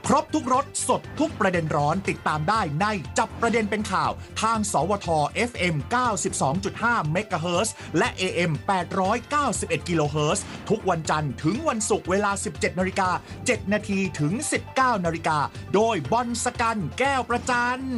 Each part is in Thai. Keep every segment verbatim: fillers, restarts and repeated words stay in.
ครบทุกรสสดทุกประเด็นร้อนติดตามได้ในจับประเด็นเป็นข่าวทางสวท เอฟ เอ็ม เก้าสิบสองจุดห้า เมกะเฮิรตซ์และ เอ เอ็ม แปดร้อยเก้าสิบเอ็ด กิโลเฮิรตซ์ทุกวันจันทร์ถึงวันศุกร์เวลา สิบเจ็ดนาฬิกาเจ็ดนาทีถึง สิบเก้านาฬิกาโดยบอลสกันแก้วประจัน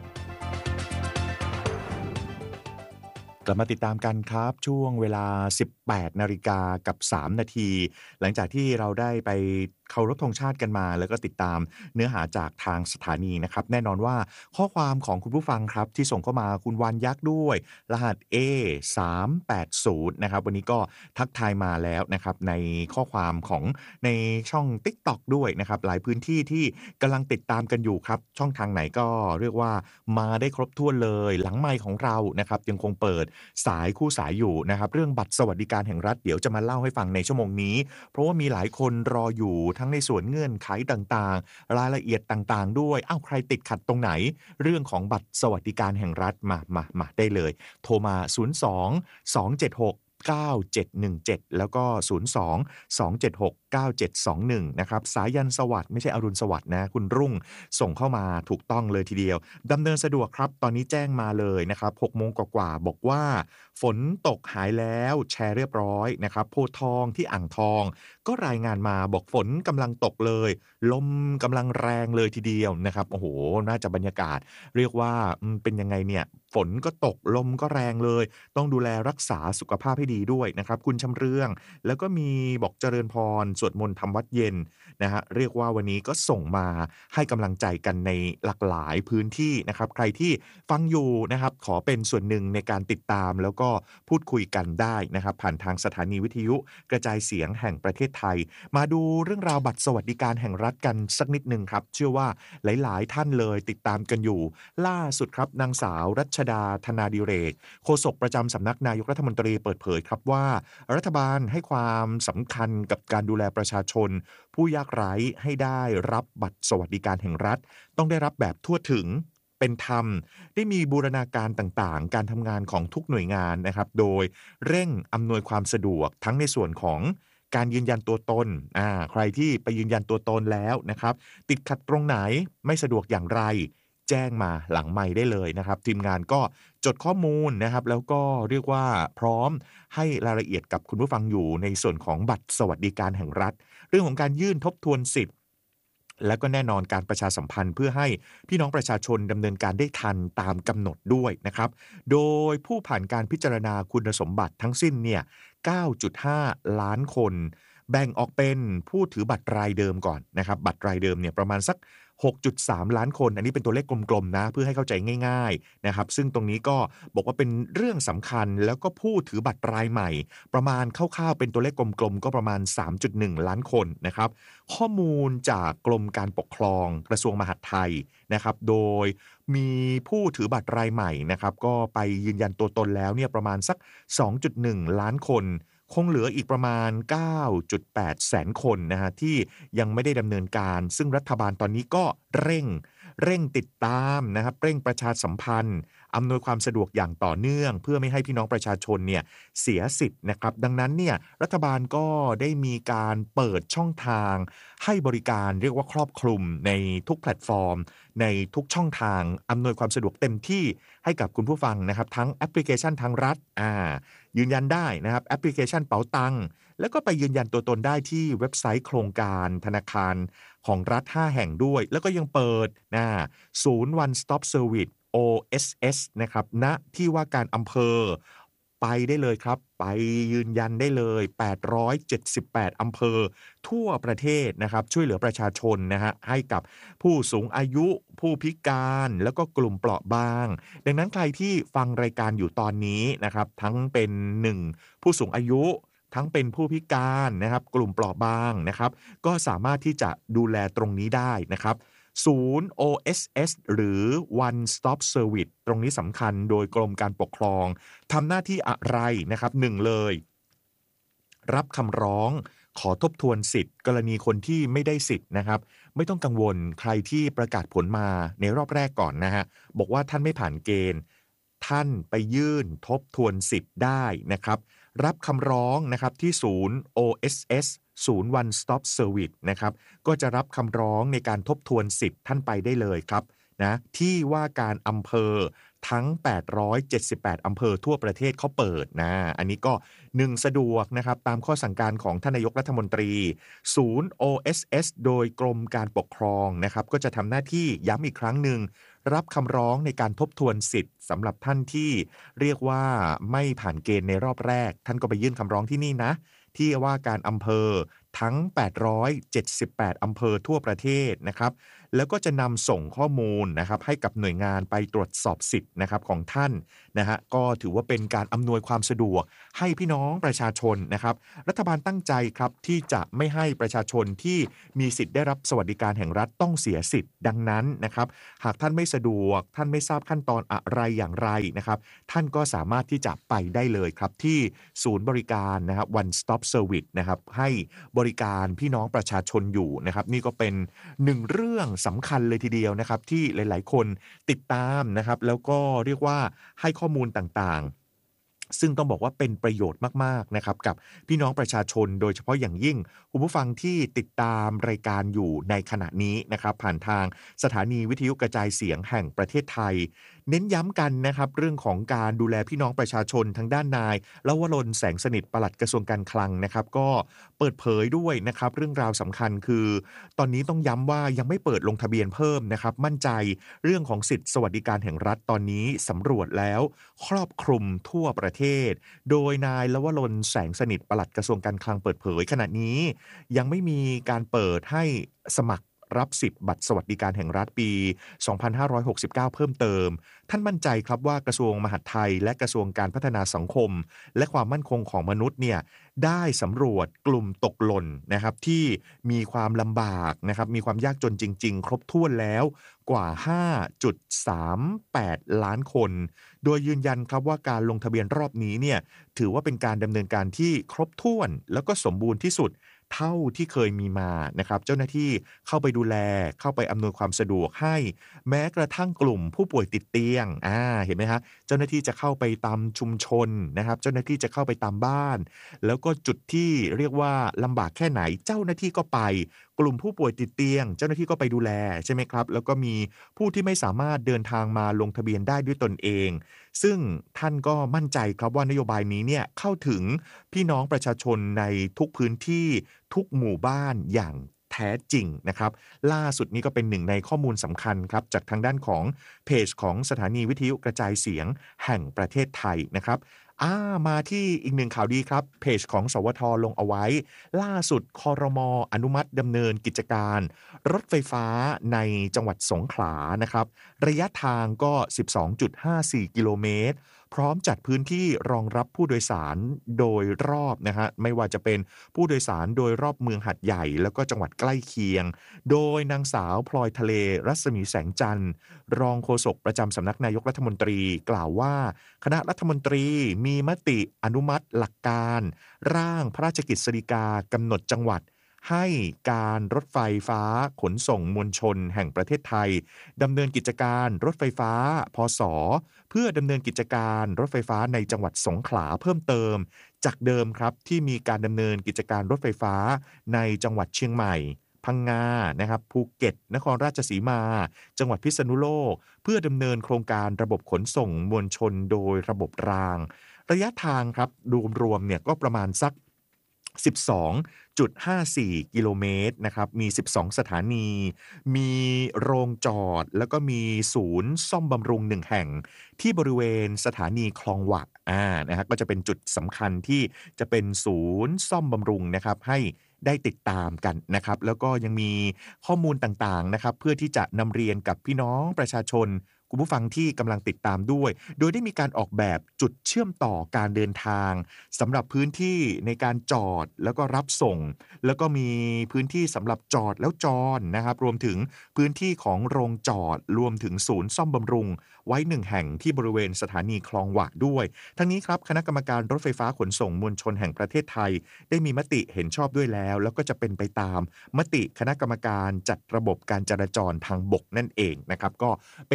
กลับมาติดตามกันครับช่วงเวลา สิบแปดนาฬิกากับสามนาทีหลังจากที่เราได้ไปเคารพธงชาติกันมาแล้วก็ติดตามเนื้อหาจากทางสถานีนะครับแน่นอนว่าข้อความของคุณผู้ฟังครับที่ส่งเข้ามาคุณวานยักษ์ด้วยรหัส เอ สามแปดศูนย์ นะครับวันนี้ก็ทักทายมาแล้วนะครับในข้อความของในช่อง TikTok ด้วยนะครับหลายพื้นที่ที่กำลังติดตามกันอยู่ครับช่องทางไหนก็เรียกว่ามาได้ครบถ้วนเลยหลังไมค์ของเรานะครับยังคงเปิดสายคู่สายอยู่นะครับเรื่องบัตรสวัสดิการแห่งรัฐเดี๋ยวจะมาเล่าให้ฟังในชั่วโมงนี้เพราะว่ามีหลายคนรออยู่ทั้งในส่วนเงื่อนไขต่างๆรายละเอียดต่างๆด้วยอ้าวใครติดขัดตรงไหนเรื่องของบัตรสวัสดิการแห่งรัฐมามามาได้เลยโทรมาศูนย์ สอง สอง เจ็ด หก เก้า เจ็ด หนึ่ง เจ็ดแล้วก็ศูนย์ สอง สอง เจ็ด หก เก้า เจ็ด สอง หนึ่งนะครับสายันสวัสดิ์ไม่ใช่อรุณสวัสดิ์นะคุณรุ่งส่งเข้ามาถูกต้องเลยทีเดียวดำเนินสะดวกครับตอนนี้แจ้งมาเลยนะครับหกโมงกว่าๆบอกว่าฝนตกหายแล้วแชร์เรียบร้อยนะครับโพธิ์ทองที่อ่างทองก็รายงานมาบอกฝนกำลังตกเลยลมกำลังแรงเลยทีเดียวนะครับโอ้โหน่าจะบรรยากาศเรียกว่าเป็นยังไงเนี่ยฝนก็ตกลมก็แรงเลยต้องดูแลรักษาสุขภาพให้ดีด้วยนะครับคุณชำเรืองแล้วก็มีบอกเจริญพรสวดมนต์ทำวัดเย็นนะฮะเรียกว่าวันนี้ก็ส่งมาให้กำลังใจกันในหลากหลายพื้นที่นะครับใครที่ฟังอยู่นะครับขอเป็นส่วนหนึ่งในการติดตามแล้วก็พูดคุยกันได้นะครับผ่านทางสถานีวิทยุกระจายเสียงแห่งประเทศไทยมาดูเรื่องราวบัตรสวัสดิการแห่งรัฐกันสักนิดนึงครับเชื่อว่าหลายๆท่านเลยติดตามกันอยู่ล่าสุดครับนางสาวรัชดาธนาดิเรกโฆษกประจำสำนักนายกรัฐมนตรีเปิดเผยครับว่ารัฐบาลให้ความสำคัญกับการดูแลประชาชนผู้ยากไร้ให้ได้รับบัตรสวัสดิการแห่งรัฐต้องได้รับแบบทั่วถึงเป็นธรรมได้มีบูรณาการต่างๆการทำงานของทุกหน่วยงานนะครับโดยเร่งอำนวยความสะดวกทั้งในส่วนของการยืนยันตัวตนอ่าใครที่ไปยืนยันตัวตนแล้วนะครับติดขัดตรงไหนไม่สะดวกอย่างไรแจ้งมาหลังไมค์ได้เลยนะครับทีมงานก็จดข้อมูลนะครับแล้วก็เรียกว่าพร้อมให้รายละเอียดกับคุณผู้ฟังอยู่ในส่วนของบัตรสวัสดิการแห่งรัฐเรื่องของการยื่นทบทวนสิทธิ์และก็แน่นอนการประชาสัมพันธ์เพื่อให้พี่น้องประชาชนดำเนินการได้ทันตามกำหนดด้วยนะครับโดยผู้ผ่านการพิจารณาคุณสมบัติทั้งสิ้นเนี่ย เก้าจุดห้า ล้านคนแบ่งออกเป็นผู้ถือบัตรรายเดิมก่อนนะครับบัตรรายเดิมเนี่ยประมาณสักหกจุดสาม ล้านคนอันนี้เป็นตัวเลขกลมๆนะเพื่อให้เข้าใจง่ายๆนะครับซึ่งตรงนี้ก็บอกว่าเป็นเรื่องสำคัญแล้วก็ผู้ถือบัตรรายใหม่ประมาณคร่าวๆเป็นตัวเลขกลมๆก็ประมาณ สามจุดหนึ่ง ล้านคนนะครับข้อมูลจากกรมการปกครองกระทรวงมหาดไทยนะครับโดยมีผู้ถือบัตรรายใหม่นะครับก็ไปยืนยันตัวตนแล้วเนี่ยประมาณสัก สองจุดหนึ่ง ล้านคนคงเหลืออีกประมาณ เก้าจุดแปด แสนคนนะฮะที่ยังไม่ได้ดำเนินการซึ่งรัฐบาลตอนนี้ก็เร่งเร่งติดตามนะครับเร่งประชาสัมพันธ์อำนวยความสะดวกอย่างต่อเนื่องเพื่อไม่ให้พี่น้องประชาชนเนี่ยเสียสิทธิ์นะครับดังนั้นเนี่ยรัฐบาลก็ได้มีการเปิดช่องทางให้บริการเรียกว่าครอบคลุมในทุกแพลตฟอร์มในทุกช่องทางอำนวยความสะดวกเต็มที่ให้กับคุณผู้ฟังนะครับทั้งแอปพลิเคชันทางรัฐอ่ายืนยันได้นะครับแอปพลิเคชันเป๋าตังแล้วก็ไปยืนยันตัวตนได้ที่เว็บไซต์โครงการธนาคารของรัฐห้าแห่งด้วยแล้วก็ยังเปิดนะศูนย์ One Stop Service โอ เอส เอส นะครับณที่ว่าการอำเภอไปได้เลยครับไปยืนยันได้เลยแปดร้อยเจ็ดสิบแปดอำเภอทั่วประเทศนะครับช่วยเหลือประชาชนนะฮะให้กับผู้สูงอายุผู้พิการแล้วก็กลุ่มเปราะบางดังนั้นใครที่ฟังรายการอยู่ตอนนี้นะครับทั้งเป็นหนึ่งผู้สูงอายุทั้งเป็นผู้พิการนะครับกลุ่มเปราะบางนะครับก็สามารถที่จะดูแลตรงนี้ได้นะครับศูนย์ โอ เอส เอส หรือ One Stop Service ตรงนี้สำคัญโดยกรมการปกครองทำหน้าที่อะไรนะครับหนึ่งเลยรับคำร้องขอทบทวนสิทธิ์กรณีคนที่ไม่ได้สิทธิ์นะครับไม่ต้องกังวลใครที่ประกาศผลมาในรอบแรกก่อนนะฮะบอกว่าท่านไม่ผ่านเกณฑ์ท่านไปยื่นทบทวนสิทธิ์ได้นะครับรับคำร้องนะครับที่ศูนย์ โอ เอส เอส ศูนย์ One Stop Service นะครับก็จะรับคำร้องในการทบทวนสิทธิ์ท่านไปได้เลยครับนะที่ว่าการอำเภอทั้งแปดร้อยเจ็ดสิบแปดอำเภอทั่วประเทศเขาเปิดนะอันนี้ก็หนึ่งสะดวกนะครับตามข้อสั่งการของท่านนายกรัฐมนตรีศูนย์ โอ เอส เอส โดยกรมการปกครองนะครับก็จะทำหน้าที่ย้ำอีกครั้งหนึ่งรับคำร้องในการทบทวนสิทธิ์สำหรับท่านที่เรียกว่าไม่ผ่านเกณฑ์ในรอบแรกท่านก็ไปยื่นคำร้องที่นี่นะที่ว่าการอำเภอทั้งแปดร้อยเจ็ดสิบแปดอำเภอทั่วประเทศนะครับแล้วก็จะนำส่งข้อมูลนะครับให้กับหน่วยงานไปตรวจสอบสิทธิ์นะครับของท่านนะฮะก็ถือว่าเป็นการอำนวยความสะดวกให้พี่น้องประชาชนนะครับรัฐบาลตั้งใจครับที่จะไม่ให้ประชาชนที่มีสิทธิ์ได้รับสวัสดิการแห่งรัฐต้องเสียสิทธิ์ดังนั้นนะครับหากท่านไม่สะดวกท่านไม่ทราบขั้นตอนอะไรอย่างไรนะครับท่านก็สามารถที่จะไปได้เลยครับที่ศูนย์บริการนะครับ One Stop Service นะครับให้บริการพี่น้องประชาชนอยู่นะครับนี่ก็เป็นหนึ่งเรื่องสำคัญเลยทีเดียวนะครับที่หลายๆคนติดตามนะครับแล้วก็เรียกว่าให้ข้อมูลต่างๆซึ่งต้องบอกว่าเป็นประโยชน์มากๆนะครับกับพี่น้องประชาชนโดยเฉพาะอย่างยิ่งคุณผู้ฟังที่ติดตามรายการอยู่ในขณะนี้นะครับผ่านทางสถานีวิทยุกระจายเสียงแห่งประเทศไทยเน้นย้ำกันนะครับเรื่องของการดูแลพี่น้องประชาชนทางด้านนายลวรนแสงสนิทปลัดกระทรวงการคลังนะครับก็เปิดเผยด้วยนะครับเรื่องราวสำคัญคือตอนนี้ต้องย้ำว่ายังไม่เปิดลงทะเบียนเพิ่มนะครับมั่นใจเรื่องของสิทธิสวัสดิการแห่งรัฐตอนนี้สำรวจแล้วครอบคลุมทั่วประเทศโดยนายลวรนแสงสนิทปลัดกระทรวงการคลังเปิดเผยขณะนี้ยังไม่มีการเปิดให้สมัครรับสิทธิ์บัตรสวัสดิการแห่งรัฐปี สองพันห้าร้อยหกสิบเก้า เพิ่มเติมท่านมั่นใจครับว่ากระทรวงมหาดไทยและกระทรวงการพัฒนาสังคมและความมั่นคงของมนุษย์เนี่ยได้สำรวจกลุ่มตกหล่นนะครับที่มีความลำบากนะครับมีความยากจนจริงๆครบถ้วนแล้วกว่า ห้าจุดสามแปด ล้านคนโดยยืนยันครับว่าการลงทะเบียนรอบนี้เนี่ยถือว่าเป็นการดำเนินการที่ครบถ้วนแล้วก็สมบูรณ์ที่สุดเท่าที่เคยมีมานะครับเจ้าหน้าที่เข้าไปดูแลเข้าไปอำนวยความสะดวกให้แม้กระทั่งกลุ่มผู้ป่วยติดเตียงอ่าเห็นไหมฮะเจ้าหน้าที่จะเข้าไปตามชุมชนนะครับเจ้าหน้าที่จะเข้าไปตามบ้านแล้วก็จุดที่เรียกว่าลำบากแค่ไหนเจ้าหน้าที่ก็ไปกลุ่มผู้ป่วยติดเตียงเจ้าหน้าที่ก็ไปดูแลใช่ไหมครับแล้วก็มีผู้ที่ไม่สามารถเดินทางมาลงทะเบียนได้ด้วยตนเองซึ่งท่านก็มั่นใจครับว่านโยบายนี้เนี่ยเข้าถึงพี่น้องประชาชนในทุกพื้นที่ทุกหมู่บ้านอย่างแท้จริงนะครับล่าสุดนี้ก็เป็นหนึ่งในข้อมูลสำคัญครับจากทางด้านของเพจของสถานีวิทยุกระจายเสียงแห่งประเทศไทยนะครับอ่ามาที่อีกหนึ่งข่าวดีครับเพจของสวทลงเอาไว้ล่าสุดครม.อนุมัติดำเนินกิจการรถไฟฟ้าในจังหวัดสงขลานะครับระยะทางก็ สิบสองจุดห้าสี่ กิโลเมตรพร้อมจัดพื้นที่รองรับผู้โดยสารโดยรอบนะฮะไม่ว่าจะเป็นผู้โดยสารโดยรอบเมืองหัดใหญ่แล้วก็จังหวัดใกล้เคียงโดยนางสาวพลอยทะเลรัศมีแสงจันทร์รองโฆษกประจำสำนักนายกรัฐมนตรีกล่าวว่าคณะรัฐมนตรีมีมติอนุมัติหลักการร่างพระราชกฤษฎีกากำหนดจังหวัดให้การรถไฟฟ้าขนส่งมวลชนแห่งประเทศไทยดำเนินกิจการรถไฟฟ้าพศเพื่อดำเนินกิจการรถไฟฟ้าในจังหวัดสงขลาเพิ่มเติมจากเดิมครับที่มีการดำเนินกิจการรถไฟฟ้าในจังหวัดเชียงใหม่พังงานะครับภูเก็ตนครราชสีมาจังหวัดพิษณุโลกเพื่อดำเนินโครงการระบบขนส่งมวลชนโดยระบบรางระยะทางครับรวมๆเนี่ยก็ประมาณสักสิบสองจุดห้าสี่ กิโลเมตรนะครับมีสิบสองสถานีมีโรงจอดแล้วก็มีศูนย์ซ่อมบำรุงหนึ่งแห่งที่บริเวณสถานีคลองหวะอ่านะฮะก็จะเป็นจุดสำคัญที่จะเป็นศูนย์ซ่อมบำรุงนะครับให้ได้ติดตามกันนะครับแล้วก็ยังมีข้อมูลต่างๆนะครับเพื่อที่จะนำเรียนกับพี่น้องประชาชนคุณผู้ฟังที่กำลังติดตามด้วยโดยได้มีการออกแบบจุดเชื่อมต่อการเดินทางสำหรับพื้นที่ในการจอดแล้วก็รับส่งแล้วก็มีพื้นที่สำหรับจอดแล้วจอดนะครับรวมถึงพื้นที่ของโรงจอดรวมถึงศูนย์ซ่อมบำรุงไว้หนึ่งแห่งที่บริเวณสถานีคลองหวะด้วยทั้งนี้ครับคณะกรรมการรถไฟฟ้าขนส่งมวลชนแห่งประเทศไทยได้มีมติเห็นชอบด้วยแล้วแล้วก็จะเป็นไปตามมติคณะกรรมการจัดระบบการจราจรทางบกนั่นเองนะครับก็เป็นหนึ่งเรื่อง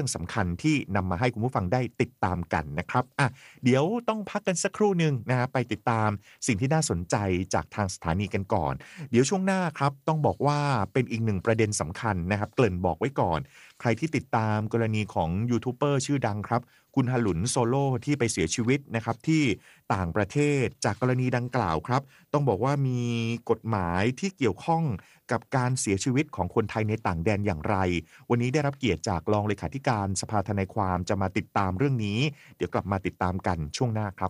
รื่องสำคัญที่นำมาให้คุณผู้ฟังได้ติดตามกันนะครับอ่ะเดี๋ยวต้องพักกันสักครู่หนึ่งนะฮะไปติดตามสิ่งที่น่าสนใจจากทางสถานีกันก่อนเดี๋ยวช่วงหน้าครับต้องบอกว่าเป็นอีกหนึ่งประเด็นสำคัญนะครับเกริ่นบอกไว้ก่อนใครที่ติดตามกรณีของยูทูบเบอร์ชื่อดังครับคุณฮาหลุนโซโล่ที่ไปเสียชีวิตนะครับที่ต่างประเทศจากกรณีดังกล่าวครับต้องบอกว่ามีกฎหมายที่เกี่ยวข้องกับการเสียชีวิตของคนไทยในต่างแดนอย่างไรวันนี้ได้รับเกียรติจากรองเลขาธิการสภาทนายความจะมาติดตามเรื่องนี้เดี๋ยวกลับมาติดตามกันช่วงหน้าครับ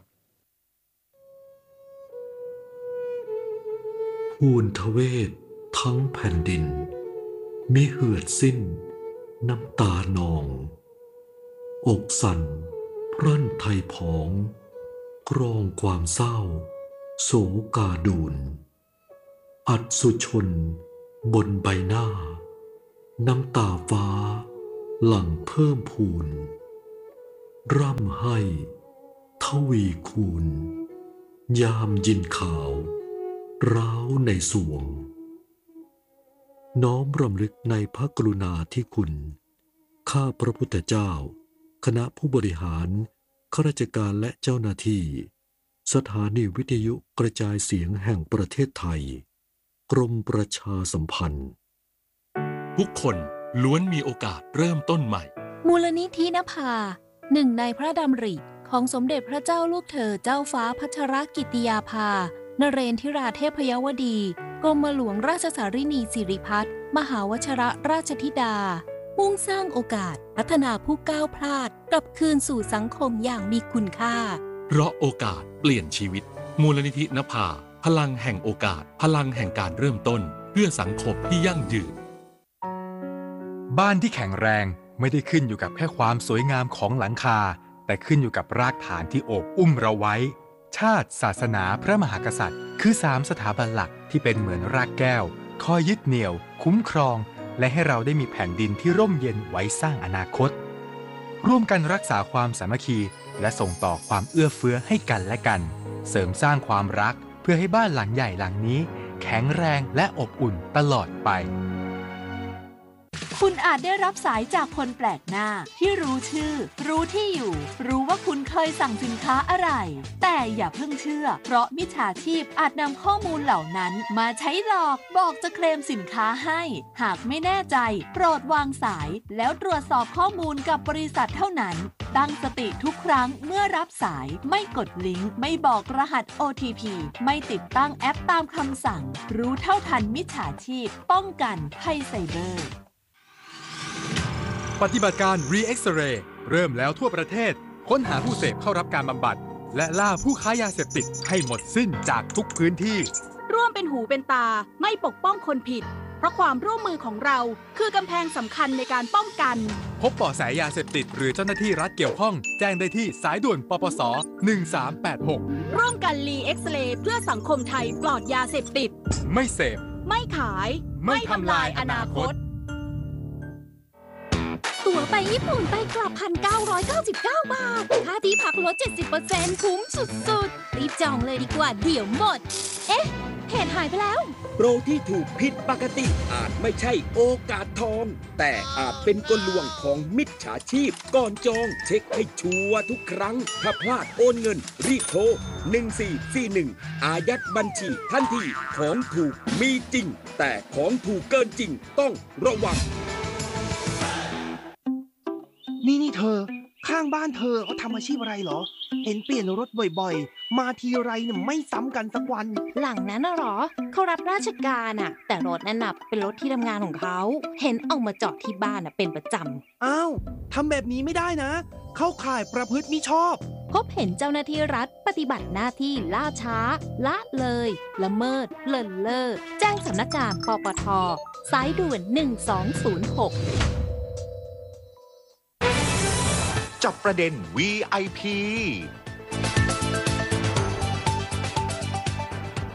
ภูนทเวศทั้งแผ่นดินมิเหือดสิ้นน้ำตานองอกสั่นพรั่นไทยผองกรองความเศร้าโศกาดูนอัศสุชนบนใบหน้าน้ำตาฟ้าหลั่งเพิ่มพูนร่ำให้ทวีคูณยามยินข่าวร้าวในสวงน้อมรำลึกในพระกรุณาธิคุณข้าพระพุทธเจ้าคณะผู้บริหารข้าราชการและเจ้าหน้าที่สถานีวิทยุกระจายเสียงแห่งประเทศไทยกรมประชาสัมพันธ์ทุกคนล้วนมีโอกาสเริ่มต้นใหม่มูลนิธินภาหนึ่งในพระดำริของสมเด็จพระเจ้าลูกเธอเจ้าฟ้าพัชรกิติยาภานเรนทิราเทพยวดีกรมหลวงราชสารินีสิริพัฒน์มหาวชิรราชธิดามุ่งสร้างโอกาสพัฒนาผู้ก้าวพลาดกลับคืนสู่สังคมอย่างมีคุณค่าเพราะโอกาสเปลี่ยนชีวิตมูลนิธินภาพลังแห่งโอกาสพลังแห่งการเริ่มต้นเพื่อสังคมที่ยั่งยืนบ้านที่แข็งแรงไม่ได้ขึ้นอยู่กับแค่ความสวยงามของหลังคาแต่ขึ้นอยู่กับรากฐานที่โอบอุ้มเราไว้ชาติศาสนาพระมหากษัตริย์คือสามสถาบันหลักที่เป็นเหมือนรากแก้วคอยยึดเหนี่ยวคุ้มครองและให้เราได้มีแผ่นดินที่ร่มเย็นไว้สร้างอนาคตร่วมกันรักษาความสามัคคีและส่งต่อความเอื้อเฟื้อให้กันและกันเสริมสร้างความรักเพื่อให้บ้านหลังใหญ่หลังนี้แข็งแรงและอบอุ่นตลอดไปคุณอาจได้รับสายจากคนแปลกหน้าที่รู้ชื่อรู้ที่อยู่รู้ว่าคุณเคยสั่งสินค้าอะไรแต่อย่าเพิ่งเชื่อเพราะมิจฉาชีพอาจนำข้อมูลเหล่านั้นมาใช้หลอกบอกจะเคลมสินค้าให้หากไม่แน่ใจโปรดวางสายแล้วตรวจสอบข้อมูลกับบริษัทเท่านั้นตั้งสติทุกครั้งเมื่อรับสายไม่กดลิงก์ไม่บอกรหัส โอ ที พี ไม่ติดตั้งแอปตามคำสั่งรู้เท่าทันมิจฉาชีพป้องกันภัยไซเบอร์ปฏิบัติการ Re-X-Ray เริ่มแล้วทั่วประเทศค้นหาผู้เสพเข้ารับการบำบัดและล่าผู้ค้ายาเสพติดให้หมดสิ้นจากทุกพื้นที่ร่วมเป็นหูเป็นตาไม่ปกป้องคนผิดเพราะความร่วมมือของเราคือกำแพงสำคัญในการป้องกันพบเบาะแสยาเสพติดหรือเจ้าหน้าที่รัฐเกี่ยวข้องแจ้งได้ที่สายด่วนปปสหนึ่งสามแปดหกร่วมกัน Re-X-Ray เพื่อสังคมไทยปลอดยาเสพติดไม่เสพไม่ขายไม่ทำลายอนาคตตั๋วไปญี่ปุ่นไปกลับ หนึ่งพันเก้าร้อยเก้าสิบเก้า บาทค่าที่พักลด เจ็ดสิบเปอร์เซ็นต์ คุ้มสุดๆรีบจองเลยดีกว่าเดี๋ยวหมดเอ๊ะเพจหายไปแล้วโปรที่ถูกผิดปกติอาจไม่ใช่โอกาสทองแต่อาจเป็นกลลวงของมิจฉาชีพก่อนจองเช็คให้ชัวร์ทุกครั้งถ้าพลาดโอนเงินรีบโทรหนึ่งสี่สี่หนึ่งอายัดบัญชีทันทีของถูกมีจริงแต่ของถูกเกินจริงต้องระวังนี่นี่เธอข้างบ้านเธอเขาทำอาชีพอะไรเหรอเห็นเปลี่ยนรถบ่อยๆมาทีไรเนี่ยไม่ซ้ำกันสักวันหลังนั้นน่ะหรอเขารับราชการอ่ะแต่รถนั่นน่ะเป็นรถที่ทำงานของเขาเห็นเอามาจอดที่บ้านอ่ะเป็นประจำอ้าวทำแบบนี้ไม่ได้นะเข้าข่ายประพฤติมิชอบพบเห็นเจ้าหน้าที่รัฐปฏิบัติหน้าที่ล่าช้าละเลยละเมิดเลินเล่อแจ้งสำนักงานปปท.สายด่วนหนึ่งสองศูนย์หกจับประเด็น วี ไอ พี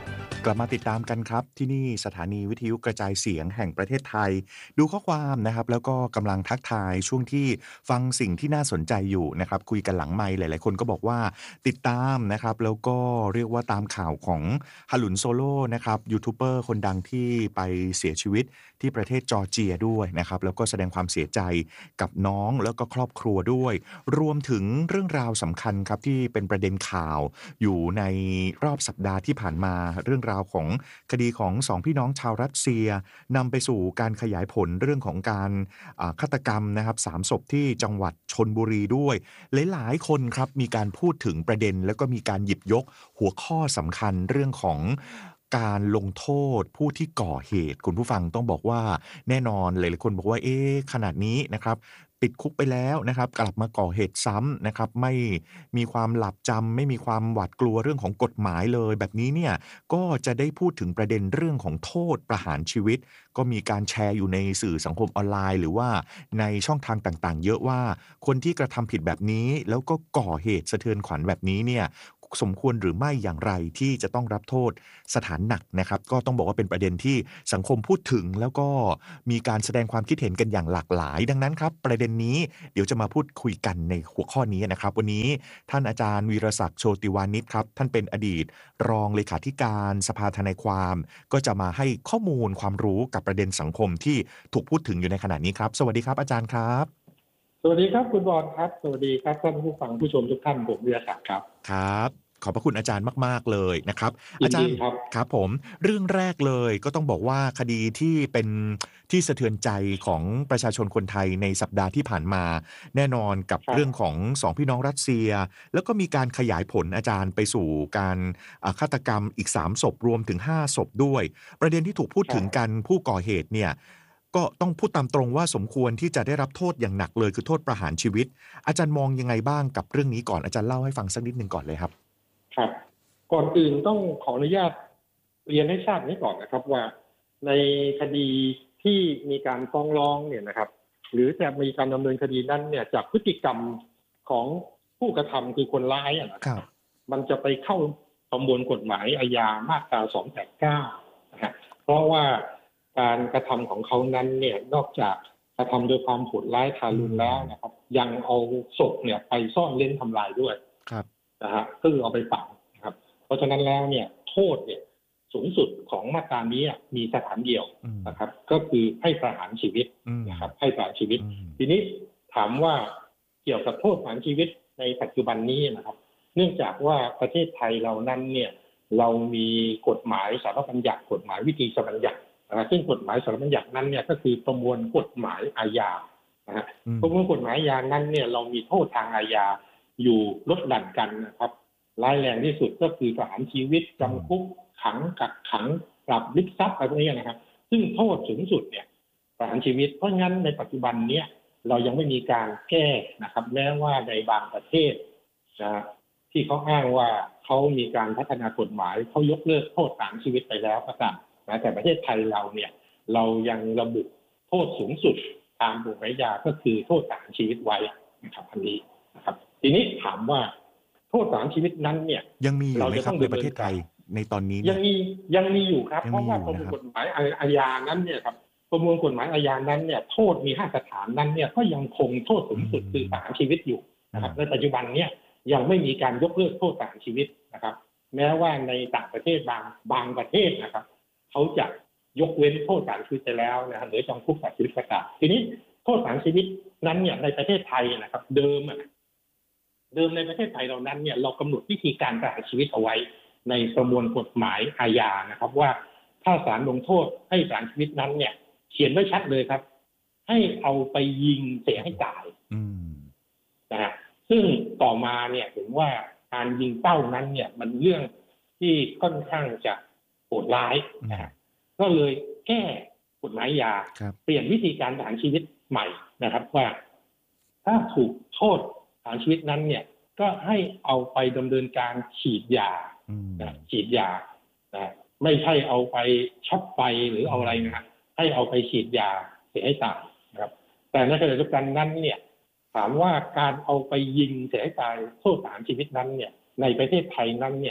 กลับมาติดตามกันครับที่นี่สถานีวิทยุกระจายเสียงแห่งประเทศไทยดูข้อความนะครับแล้วก็กำลังทักทายช่วงที่ฟังสิ่งที่น่าสนใจอยู่นะครับคุยกันหลังไมค์หลายๆคนก็บอกว่าติดตามนะครับแล้วก็เรียกว่าตามข่าวของฮาลุนโซโล่นะครับยูทูบเบอร์คนดังที่ไปเสียชีวิตที่ประเทศจอร์เจียด้วยนะครับแล้วก็แสดงความเสียใจกับน้องแล้วก็ครอบครัวด้วยรวมถึงเรื่องราวสำคัญครับที่เป็นประเด็นข่าวอยู่ในรอบสัปดาห์ที่ผ่านมาเรื่องราวของคดีของสองพี่น้องชาวรัสเซียนำไปสู่การขยายผลเรื่องของการฆาตกรรมนะครับสามศพที่จังหวัดชลบุรีด้วยหลายๆคนครับมีการพูดถึงประเด็นแล้วก็มีการหยิบยกหัวข้อสำคัญเรื่องของการลงโทษผู้ที่ก่อเหตุคุณผู้ฟังต้องบอกว่าแน่นอนหลายๆคนบอกว่าเอ๊ะขนาดนี้นะครับติดคุกไปแล้วนะครับกลับมาก่อเหตุซ้ำนะครับไม่มีความหลับจำไม่มีความหวาดกลัวเรื่องของกฎหมายเลยแบบนี้เนี่ยก็จะได้พูดถึงประเด็นเรื่องของโทษประหารชีวิตก็มีการแชร์อยู่ในสื่อสังคมออนไลน์หรือว่าในช่องทางต่างๆเยอะว่าคนที่กระทำผิดแบบนี้แล้วก็ก่อเหตุสะเทือนขวัญแบบนี้เนี่ยสมควรหรือไม่อย่างไรที่จะต้องรับโทษสถานหนักนะครับก็ต้องบอกว่าเป็นประเด็นที่สังคมพูดถึงแล้วก็มีการแสดงความคิดเห็นกันอย่างหลากหลายดังนั้นครับประเด็นนี้เดี๋ยวจะมาพูดคุยกันในหัวข้อนี้นะครับวันนี้ท่านอาจารย์วีรศักดิ์โชติวานิชครับท่านเป็นอดีตรองเลขาธิการสภาทนายความก็จะมาให้ข้อมูลความรู้กับประเด็นสังคมที่ถูกพูดถึงอยู่ในขณะนี้ครับสวัสดีครับอาจารย์ครับสวัสดีครับคุณบอลครับสวัสดีครับท่านผู้ฟังผู้ชมทุกท่านผมวีรศักดิ์ครับครับขอบพระคุณอาจารย์มากๆเลยนะครับอาจารย์ครับครับผมเรื่องแรกเลยก็ต้องบอกว่าคดีที่เป็นที่สะเทือนใจของประชาชนคนไทยในสัปดาห์ที่ผ่านมาแน่นอนกับเรื่องของสองพี่น้องรัสเซียแล้วก็มีการขยายผลอาจารย์ไปสู่การฆาตกรรมอีกสามศพรวมถึงห้าศพด้วยประเด็นที่ถูกพูดถึงกันผู้ก่อเหตุเนี่ยก็ต้องพูดตามตรงว่าสมควรที่จะได้รับโทษอย่างหนักเลยคือโทษประหารชีวิตอาจารย์มองยังไงบ้างกับเรื่องนี้ก่อนอาจารย์เล่าให้ฟังสักนิดนึงก่อนเลยครับครับก่อนอื่นต้องขออนุญาตเรียนให้ทราบนี้ก่อนนะครับว่าในคดีที่มีการฟ้องร้องเนี่ยนะครับหรือจะมีการดำเนินคดีนั้นเนี่ยจากพฤติกรรมของผู้กระทำคือคนร้ายอ่ะนะครับมันจะไปเข้าประมวลกฎหมายอาญามาตราสองแปดเก้านะฮะเพราะว่าการกระทำของเขานั้นเนี่ยนอกจากกระทำโดยความโหดร้ายทารุณแล้วนะครับยังเอาศพเนี่ยไปซ่อนเร้นทำลายด้วยนะฮะก็คือเอาไปฝังนะครับเพราะฉะนั้นแล้วเนี่ยโทษเนี่ยสูงสุดของมาตรานี้มีสถานเดียวนะครับก็คือให้ประหารชีวิตนะครับให้ประหารชีวิตทีนี้ถามว่าเกี่ยวกับโทษประหารชีวิตในปัจจุบันนี้นะครับเนื่องจากว่าประเทศไทยเรานั้นเนี่ยเรามีกฎหมายสาระบัญญัติกฎหมายวิธีบัญญัตินะซึ่งกฎหมายสาระบัญญัตินั้นเนี่ยก็คือประมวลกฎหมายอาญานะฮะประมวลกฎหมายอาญานั้นเนี่ยเรามีโทษทางอาญาอยู่ลดหลั่นกันนะครับร้ายแรงที่สุดก็คือประหารชีวิตจำคุกขังกักขังปรับยึดทรัพย์อะไรพวกนี้นะครับซึ่งโทษสูงสุดเนี่ยประหารชีวิตเพราะงั้นในปัจจุบันเนี้ยเรายังไม่มีการแก้นะครับแม้ว่าในบางประเทศนะที่เขาอ้างว่าเขามีการพัฒนากฎหมายเขายกเลิกโทษประหารชีวิตไปแล้วก็ตามนะแต่ประเทศไทยเราเนี่ยเรายังระบุโทษสูงสุดตามกฎหมายอาญาก็คือโทษประหารชีวิตไว้นะครับอันนี้นะครับทีนี้ถามว่าโทษประหารชีวิตนั้นเนี่ยยังมีอยู่ไหมครับในประเทศไทยในตอนนี้ยังมียังมีอยู่ครับเพราะว่าประมวลกฎหมายอาญานั้นเนี่ยครับประมวลกฎหมายอาญานั้นเนี่ยโทษมีห้าสถานนั้นเนี่ยก็ยังคงโทษสูงสุดคือประหารชีวิตอยู่นะครับในปัจจุบันเนี่ยยังไม่มีการยกเลิกโทษประหารชีวิตนะครับแม้ว่าในต่างประเทศบางบางประเทศนะครับเขาจะยกเว้นโทษประหารชีวิตไปแล้วนะครับหรือจำคุกประหารชีวิตก็ตามทีนี้โทษประหารชีวิตนั้นเนี่ยในประเทศไทยนะครับเดิมอ่ะเดิมในประเทศไทยเรานั้นเนี่ยเรากำหนดวิธีการประหารชีวิตเอาไว้ในประมวลกฎหมายอาญานะครับว่าถ้าศาลลงโทษให้ประหารชีวิตนั้นเนี่ยเขียนไว้ชัดเลยครับให้เอาไปยิงเสียให้ตายนะฮะซึ่งต่อมาเนี่ยเห็นว่าการยิงเป้านั้นเนี่ยมันเรื่องที่ค่อนข้างจะโหดร้ายนะฮะก็เลยแก้กฎหมายอาญาเปลี่ยนวิธีการประหารชีวิตใหม่นะครับว่าถ้าถูกโทษประหารชีวิตนั้นเนี่ยก็ให้เอาไปดำเนินการฉีดยาฉีดยานะไม่ใช่เอาไปช็อปไปหรือเอาอะไรนะให้เอาไปฉีดยาเสียให้ตายนะครับแต่ในขณะเดียวกันนั้นเนี่ยถามว่าการเอาไปยิงเสียให้ตายโทษประหารชีวิตนั้นเนี่ยในประเทศไทยนั้นเนี่ย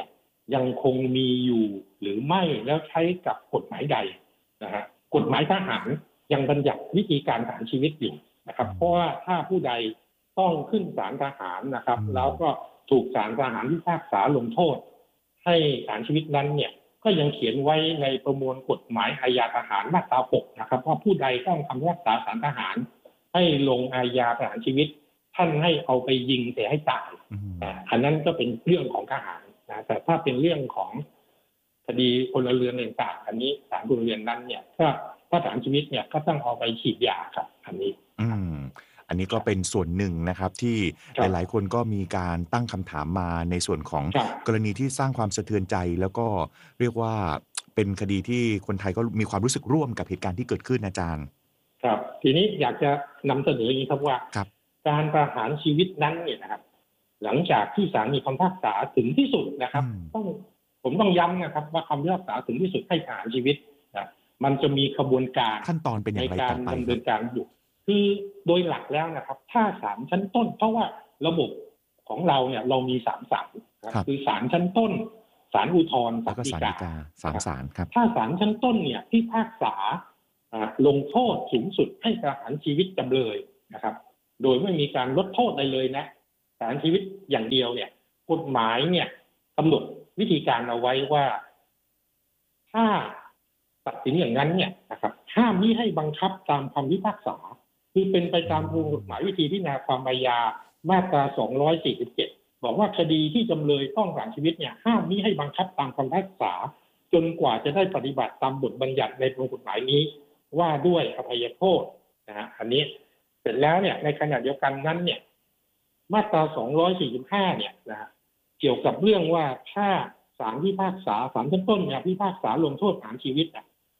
ยังคงมีอยู่หรือไม่แล้วใช้กับกฎหมายใดนะฮะกฎหมายทหารยังบัญญัติวิธีการประหารชีวิตอยู่นะครับเพราะว่าถ้าผู้ใดต้องขึ้นศาลทหารนะครับแล้วก็ถูกศาลทหารพิพากษาลงโทษให้ประหารชีวิตนั้นเนี่ยก็ยังเขียนไว้ในประมวลกฎหมายอาญาทหารมาตราหกนะครับว่าผู้ใดต้องคำพิพากษาศาลทหารให้ลงอาญาประหารชีวิตท่านให้เอาไปยิงเสียให้ตายอันนั้นก็เป็นเรื่องของทหารนะแต่ถ้าเป็นเรื่องของคดีพลเรือนต่างๆอันนี้ศาลพลเรือนนั้นเนี่ยถ้าถ้าประหารชีวิตเนี่ยก็ต้องเอาไปฉีดยาครับอันนี้อืมอันนี้ก็เป็นส่วนหนึ่งนะครับที่หลายๆคนก็มีการตั้งคำถามมาในส่วนของกรณีที่สร้างความสะเทือนใจแล้วก็เรียกว่าเป็นคดีที่คนไทยก็มีความรู้สึกร่วมกับเหตุการณ์ที่เกิดขึ้นอาจารย์ครับทีนี้อยากจะนำเสนออย่างนี้ครับว่าการประหารชีวิตนั้นเนี่ยนะครับหลังจากที่ศาลมีคำพิพากษาถึงที่สุดนะครับต้องผมต้องย้ำนะครับว่าคำพิพากษาถึงที่สุดให้ประหารชีวิตนะมันจะมีขบวนการขั้นตอนเป็นอย่างไรต่อไปในการดำเนินการอยู่คือโดยหลักแล้วนะครับถ้าศาลชั้นต้นเพราะว่าระบบของเราเนี่ยเรามีสามศาลคือศาลชั้นต้นศาลอุทธรณ์ศาลฎีกาสามศาลครับถ้าศาลชั้นต้นเนี่ยพิพากษาลงโทษสูงสุดให้ประหารชีวิตจำเลยนะครับโดยไม่มีการลดโทษใดเลยนะประหารชีวิตอย่างเดียวเนี่ยกฎหมายเนี่ยกำหนดวิธีการเอาไว้ว่าถ้าตัดสินอย่างนั้นเนี่ยนะครับห้ามมิให้บังคับตามคำพิพากษาคือเป็นไปตามกฎหมายวิธีพิจารณาความอาญามาตราสองร้อยสี่สิบเจ็ดบอกว่าคดีที่จำเลยต้องประหารชีวิตเนี่ยห้ามมิให้บังคับตามคำพิพากษาจนกว่าจะได้ปฏิบัติตามบทบัญญัติในประมวลกฎหมายนี้ว่าด้วยอภัยโทษนะฮะอันนี้เสร็จแล้วเนี่ยในขณะเดียวกันนั้นเนี่ยมาตราสองร้อยสี่สิบห้าเนี่ยนะฮะเกี่ยวกับเรื่องว่าถ้าศาลพิพากษาศาลชั้นต้นเนี่ยพิพากษาลงโทษประหารชีวิต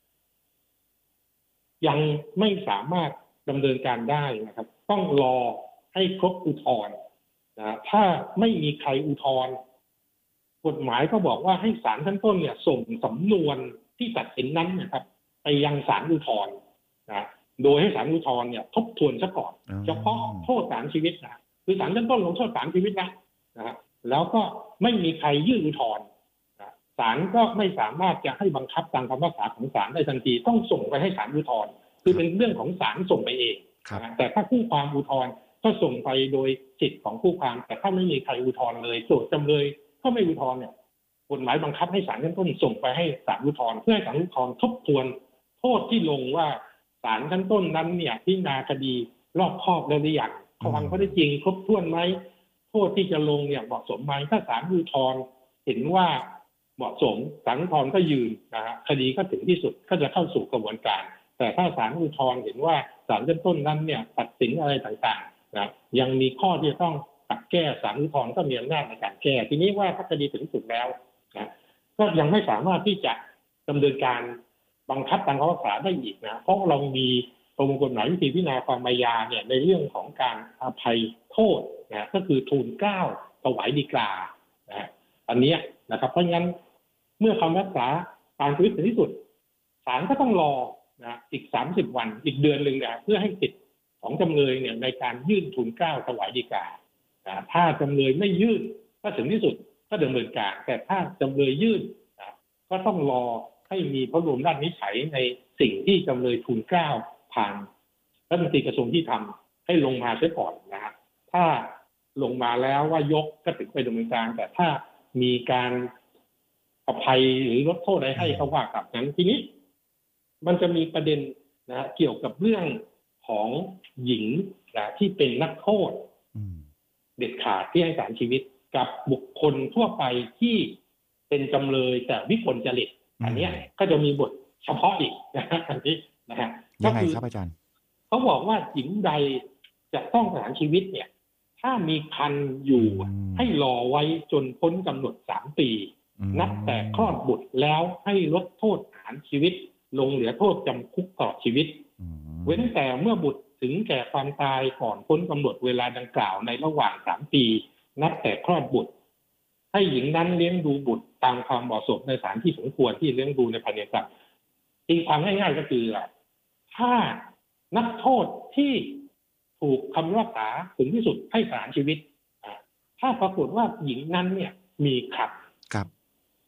ยังไม่สามารถดำเนินการได้นะครับต้องรอให้ครบอุทธรณ์นะถ้าไม่มีใครอุทธรณ์กฎหมายก็บอกว่าให้ศาลชั้นต้นเนี่ยส่งสำนวนที่ตัดสินนั้นนะครับไปยังศาลอุทธรณ์นะโดยให้ศาลอุทธรณ์เนี่ยทบทวนซะก่อนเฉพาะโทษประหารชีวิตนะคือศาลชั้นต้นลงโทษประหารชีวิตนะนะแล้วก็ไม่มีใครยื่นอุทธรณ์ศาลก็ไม่สามารถจะให้บังคับตามคำพิพากษาของศาลได้ทันทีต้องส่งไปให้ศาลอุทธรณ์คือเป็นเรื่องของศาลส่งไปเองแต่ถ้าคู่ความอุทธรณ์ก็ส่งไปโดยสิทธิ์ของคู่ความแต่ถ้าไม่มีใครอุทธรณ์เลยโจทย์จำเลยก็ไม่อุทธรณ์เนี่ยกฎหมายบังคับให้ศาลชั้นต้นส่งไปให้ศาลอุทธรณ์เพื่อให้ศาลอุทธรณ์ทบทวนโทษที่ลงว่าศาลชั้นต้นนั้นเนี่ยพิจารณาคดีรอบคอบแล้วหรือยังฟังข้อได้จริงครบถ้วนไหมโทษที่จะลงเนี่ยเหมาะสมไหมถ้าศาลอุทธรณ์เห็นว่าเหมาะสมศาลอุทธรณ์ก็ยืนนะฮะคดีก็ถึงที่สุดก็จะเข้าสู่กระบวนการแต่ถ้าศาลอุทธรณ์เห็นว่าศาลชั้นต้นนั้นเนี่ยตัดสินอะไรต่างๆนะยังมีข้อที่จะต้องตัดแก้ศาลอุทธรณ์ก็มีอำนาจในการแก้ทีนี้ว่าถ้าคดีถึงที่สุดแล้วนะก็ยังไม่สามารถที่จะดำเนินการบังคับตามคำพิพากษาได้อีกนะเพราะเรามีประมวลกฎหมายวิธีพิจารณาความอาญาเนี่ยในเรื่องของการอภัยโทษนะก็คือทูลเกล้าถวายฎีกานะอันนี้นะครับเพราะงั้นเมื่อคำพิพากษาประหารชีวิตถึงที่สุดศาลก็ต้องรอนะอีกสามสิบวันอีกเดือนนึงนะเพื่อให้สิทธิ์ของจำเลยเนี่ยในการยื่นทูลเกล้าถวายฎีกานะถ้าจำเลยไม่ยื่นก็ถึงที่สุดก็ดำเนินการแต่ถ้าจำเลยยื่นนะก็ต้องรอให้มีพระบรมราชวินิจฉัยในสิ่งที่จำเลยทูลเกล้าผ่านรัฐมนตรีกระทรวงยุติธรรมให้ลงมาเสียก่อนนะฮะถ้าลงมาแล้วว่ายกก็ถึงไปดำเนินการแต่ถ้ามีการอภัยหรือลดโทษอะไรให้เขาว่ากับนั้นทีนี้มันจะมีประเด็นนะเกี่ยวกับเรื่องของหญิงนะที่เป็นนักโทษเด็ดขาดที่ให้ประหารชีวิตกับบุคคลทั่วไปที่เป็นจำเลยแต่วิกลจริตอันนี้ก็จะมีบทเฉพาะอีกนะอันนี้นะฮะยังไงครับอาจารย์เขาบอกว่าหญิงใดจะต้องประหารชีวิตเนี่ยถ้ามีครรภ์อยู่ให้รอไว้จนพ้นกำหนดสามปีนับแต่คลอดบุตรแล้วให้ลดโทษประหารชีวิตลงเหลือโทษจำคุกตลอดชีวิตเว้นแต่เมื่อบุตรถึงแก่ความตายก่อนพ้นกำหนดเวลาดังกล่าวในระหว่างสามปีนับแต่คลอดบุตรให้หญิงนั้นเลี้ยงดูบุตรตามความเหมาะสมในสถานที่สมควรที่เลี้ยงดูในภายในศาลตีความง่ายๆก็คือถ้านักโทษที่ถูกคำพิพากษาถึงที่สุดให้ประหารชีวิตถ้าปรากฏว่าหญิงนั้นเนี่ยมีขัด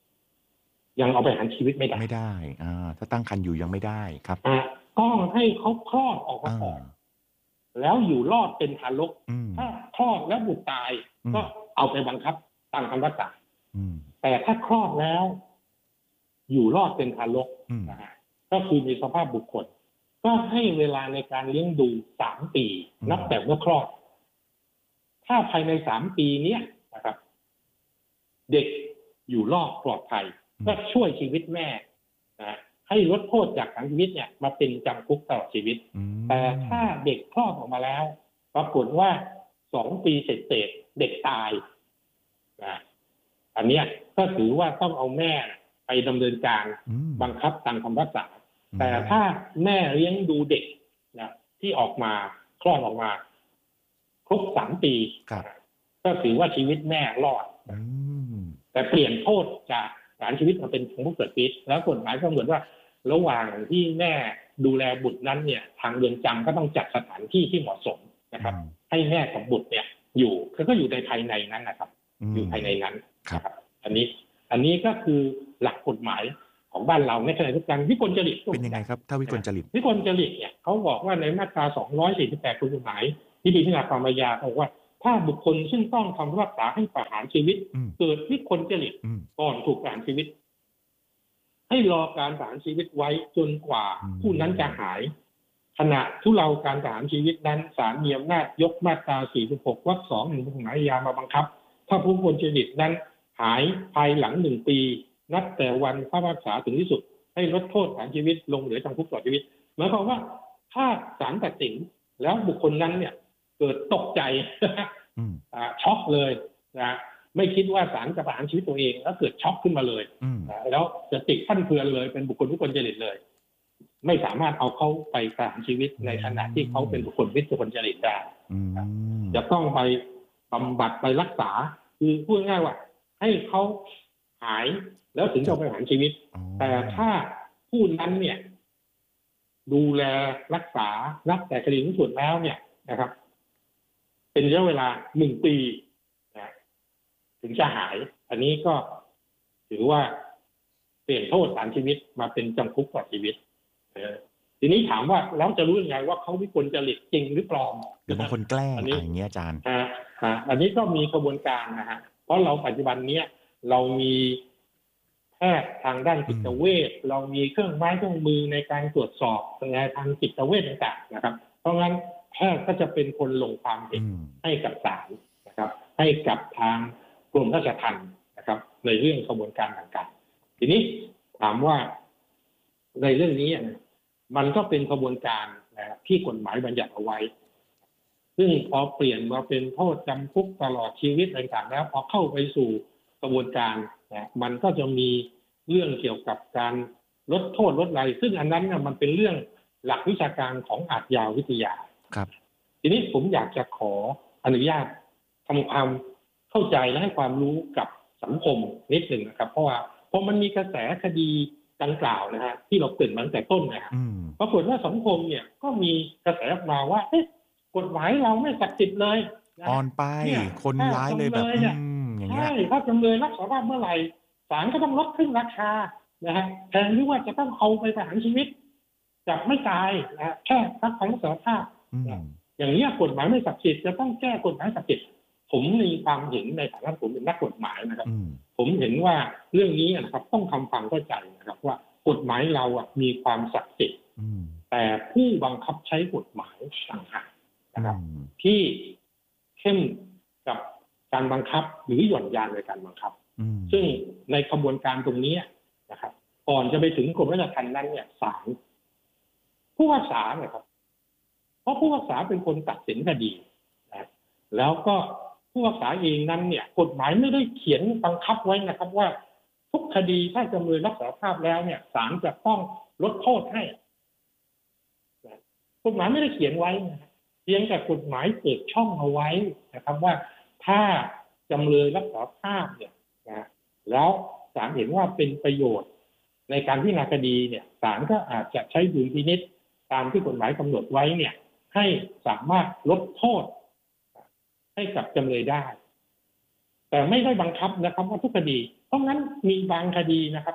ยังเอาไปหารชีวิตไม่ได้ไม่ได้อ่าถ้าตั้งครรภ์อยู่ยังไม่ได้ครับอ่าต้องให้เขาคลอดออกมาก่อนแล้วอยู่รอดเป็นทารกถ้าคลอดแล้วบุตรตายก็เอาไปบังคับตามคำรักษาแต่ถ้าคลอดแล้วอยู่รอดเป็นทารกนะฮะก็คือมีสภาพบุคคลก็ให้เวลาในการเลี้ยงดูสามปีนับแต่เมื่อคลอดถ้าภายในสามปีนี้นะครับเด็กอยู่รอดปลอดภัยก็ช่วยชีวิตแม่นะให้ลดโทษจากขังชีวิตเนี่ยมาเป็นจำคุกตลอดชีวิตแต่ถ้าเด็กคลอดออกมาแล้วปรากฏว่าสองปีเสร็จๆเด็กตายนะอันเนี้ยก็ถือว่าต้องเอาแม่ไปดำเนินการบังคับตามคำพิพากษาแต่ถ้าแม่เลี้ยงดูเด็กนะที่ออกมาคลอดออกมาครบสามปีก็ถือว่าชีวิตแม่รอดแต่เปลี่ยนโทษจากประหารชีวิตมาเป็นจำคุกตลอดชีวิตแล้วกฎหมายกำหนดว่าระหว่างที่แม่ดูแลบุตรนั้นเนี่ยทางเรือนจำก็ต้องจัดสถานที่ที่เหมาะสมนะครับให้แม่กับบุตรเนี่ยอยู่เขาก็อยู่ในภายในนั้นนะครับอยู่ภายในนั้นครับอันนี้อันนี้ก็คือหลักกฎหมายของบ้านเราในขณะเดียวกันวิกลจริตเป็นยังไงครับถ้าวิกลจริตวิกลจริตเนี่ยเขาบอกว่าในมาตราสองร้อยสี่สิบแปดกฎหมายที่พิจารณาความอาญาบอกว่าถ้าบุคคลซึ่งต้องคำพิพากษาให้ประหารชีวิตเกิดวิกลจริตก่อนถูกประหารชีวิตให้รอการประหารชีวิตไว้จนกว่าผู้นั้นจะหายขณะทุเลาการประหารชีวิตนั้นศาลมีอำนาจยกมาตราสี่สิบหกวรรคสองแห่งกฎหมายอาญามาบังคับถ้าผู้วิกลจริตนั้นหายภายหลังหนึ่งปีนับแต่วันพิพากษาถึงที่สุดให้ลดโทษประหารชีวิตลงเหลือจำคุกตลอดชีวิตหมายความว่าถ้าศาลตัดสินแล้วบุคคลนั้นเนี่ยเกิดตกใจช็อกเลยนะไม่คิดว่าศาลจะประหารชีวิตตัวเองแล้วเกิดช็อกขึ้นมาเลยแล้วจะติดฟั่นเฟือนเลยเป็นบุคคลวิกลจริตเลยไม่สามารถเอาเขาไปประหารชีวิตในขณะที่เขาเป็นบุคคลวิกลจริตได้จะต้องไปบำบัดไปรักษาคือพูดง่ายว่าให้เขาหายแล้วถึงจะไปประหารชีวิตแต่ถ้าผู้นั้นเนี่ยดูแลรักษานับแต่คดีที่สุดแล้วเนี่ยนะครับเป็นระยะเวลาหนึ่งปีนะถึงจะหายอันนี้ก็ถือว่าเปลี่ยนโทษประหารชีวิตมาเป็นจำคุกตลอดชีวิตทีนี้ถามว่าแล้วจะรู้ยังไงว่าเขาวิกลจริตจริงหรือปลอมหรือบางคนแกล้งอะไรอย่างเงี้ยอาจารย์อันนี้ก็มีกระบวนการนะฮะเพราะเราปัจจุบันเนี้ยเรามีแพทย์ทางด้านจิตเวชเรามีเครื่องไม้เครื่องมือในการตรวจสอบในทางจิตเวชต่างๆนะครับเพราะงั้นแพทย์ก็จะเป็นคนลงความเห็นให้กับศาลนะครับให้กับทางกรมราชทัณฑ์นะครับในเรื่องกระบวนการต่างๆทีนี้ถามว่าในเรื่องนี้มันก็เป็นกระบวนการนะที่กฎหมายบัญญัติเอาไว้ซึ่งพอเปลี่ยนมาเป็นโทษจำคุกตลอดชีวิตต่างๆแล้วพอเข้าไปสู่กระบวนการนะมันก็จะมีเรื่องเกี่ยวกับการลดโทษลดอะไรซึ่งอันนั้นเนี่ยมันเป็นเรื่องหลักวิชาการของอาชญาวิทยาครับทีนี้ผมอยากจะขออนุญาตทำความเข้าใจและให้ความรู้กับสังคมนิดหนึ่งนะครับเพราะว่าพอมันมีกระแสคดีดังกล่าวนะฮะที่เราเกริ่นมาตั้งแต่ต้นนะฮะปรากฏว่าสังคมเนี่ยก็มีกระแสออกมาว่าเอ๊ะกฎหมายเราไม่ศักดิ์สิทธิ์เลยอ่อนไปคนร้ายเลยแบบอย่างเงี้ยใช่ถ้าจำเลยรับสารภาพเมื่อไหร่ศาลก็ต้องลดขึ้นราคานะฮะแทนที่ว่าจะต้องเอาไปประหารชีวิตจับไม่ตายนะฮะแค่รับคำสารภาพอย่างนี้กฎหมายไม่ศักดิ์สิทธิ์จะต้องแก้กฎหมายศักดิ์สิทธิ์ผมมีความเห็นในฐานะผมเป็นนักกฎหมายนะครับผมเห็นว่าเรื่องนี้นะครับต้องทำความเข้าใจนะครับว่ากฎหมายเราอ่ะมีความศักดิ์สิทธิ์แต่ผู้บังคับใช้กฎหมายต่างหากนะครับที่เข้มกับการบังคับหรือหย่อนยานในการบังคับซึ่งในกระบวนการตรงนี้นะครับก่อนจะไปถึงกรมราชทัณฑ์นั้นเนี่ยศาลผู้พิพากษาเนี่ยครับเพราะผู้พิพากษาเป็นคนตัดสินคดีนะแล้วก็ผู้พิพากษาเองนั้นเนี่ยกฎหมายไม่ได้เขียนบังคับไว้นะครับว่าทุกคดีถ้าจำเลยรับสารภาพแล้วเนี่ยศาลจะต้องลดโทษให้กฎหมายไม่ได้เขียนไว้เพียงแต่กฎหมายเปิดช่องเอาไว้นะครับว่าถ้าจำเลยรับสารภาพเนี่ยนะแล้วศาลเห็นว่าเป็นประโยชน์ในการพิจารณาคดีเนี่ยศาลก็อาจจะใช้ดุลพินิจตามที่กฎหมายกำหนดไว้เนี่ยให้สามารถลดโทษให้กับจำเลยได้แต่ไม่ได้บังคับนะครับว่าทุกคดีเพราะงั้นมีบางคดีนะครับ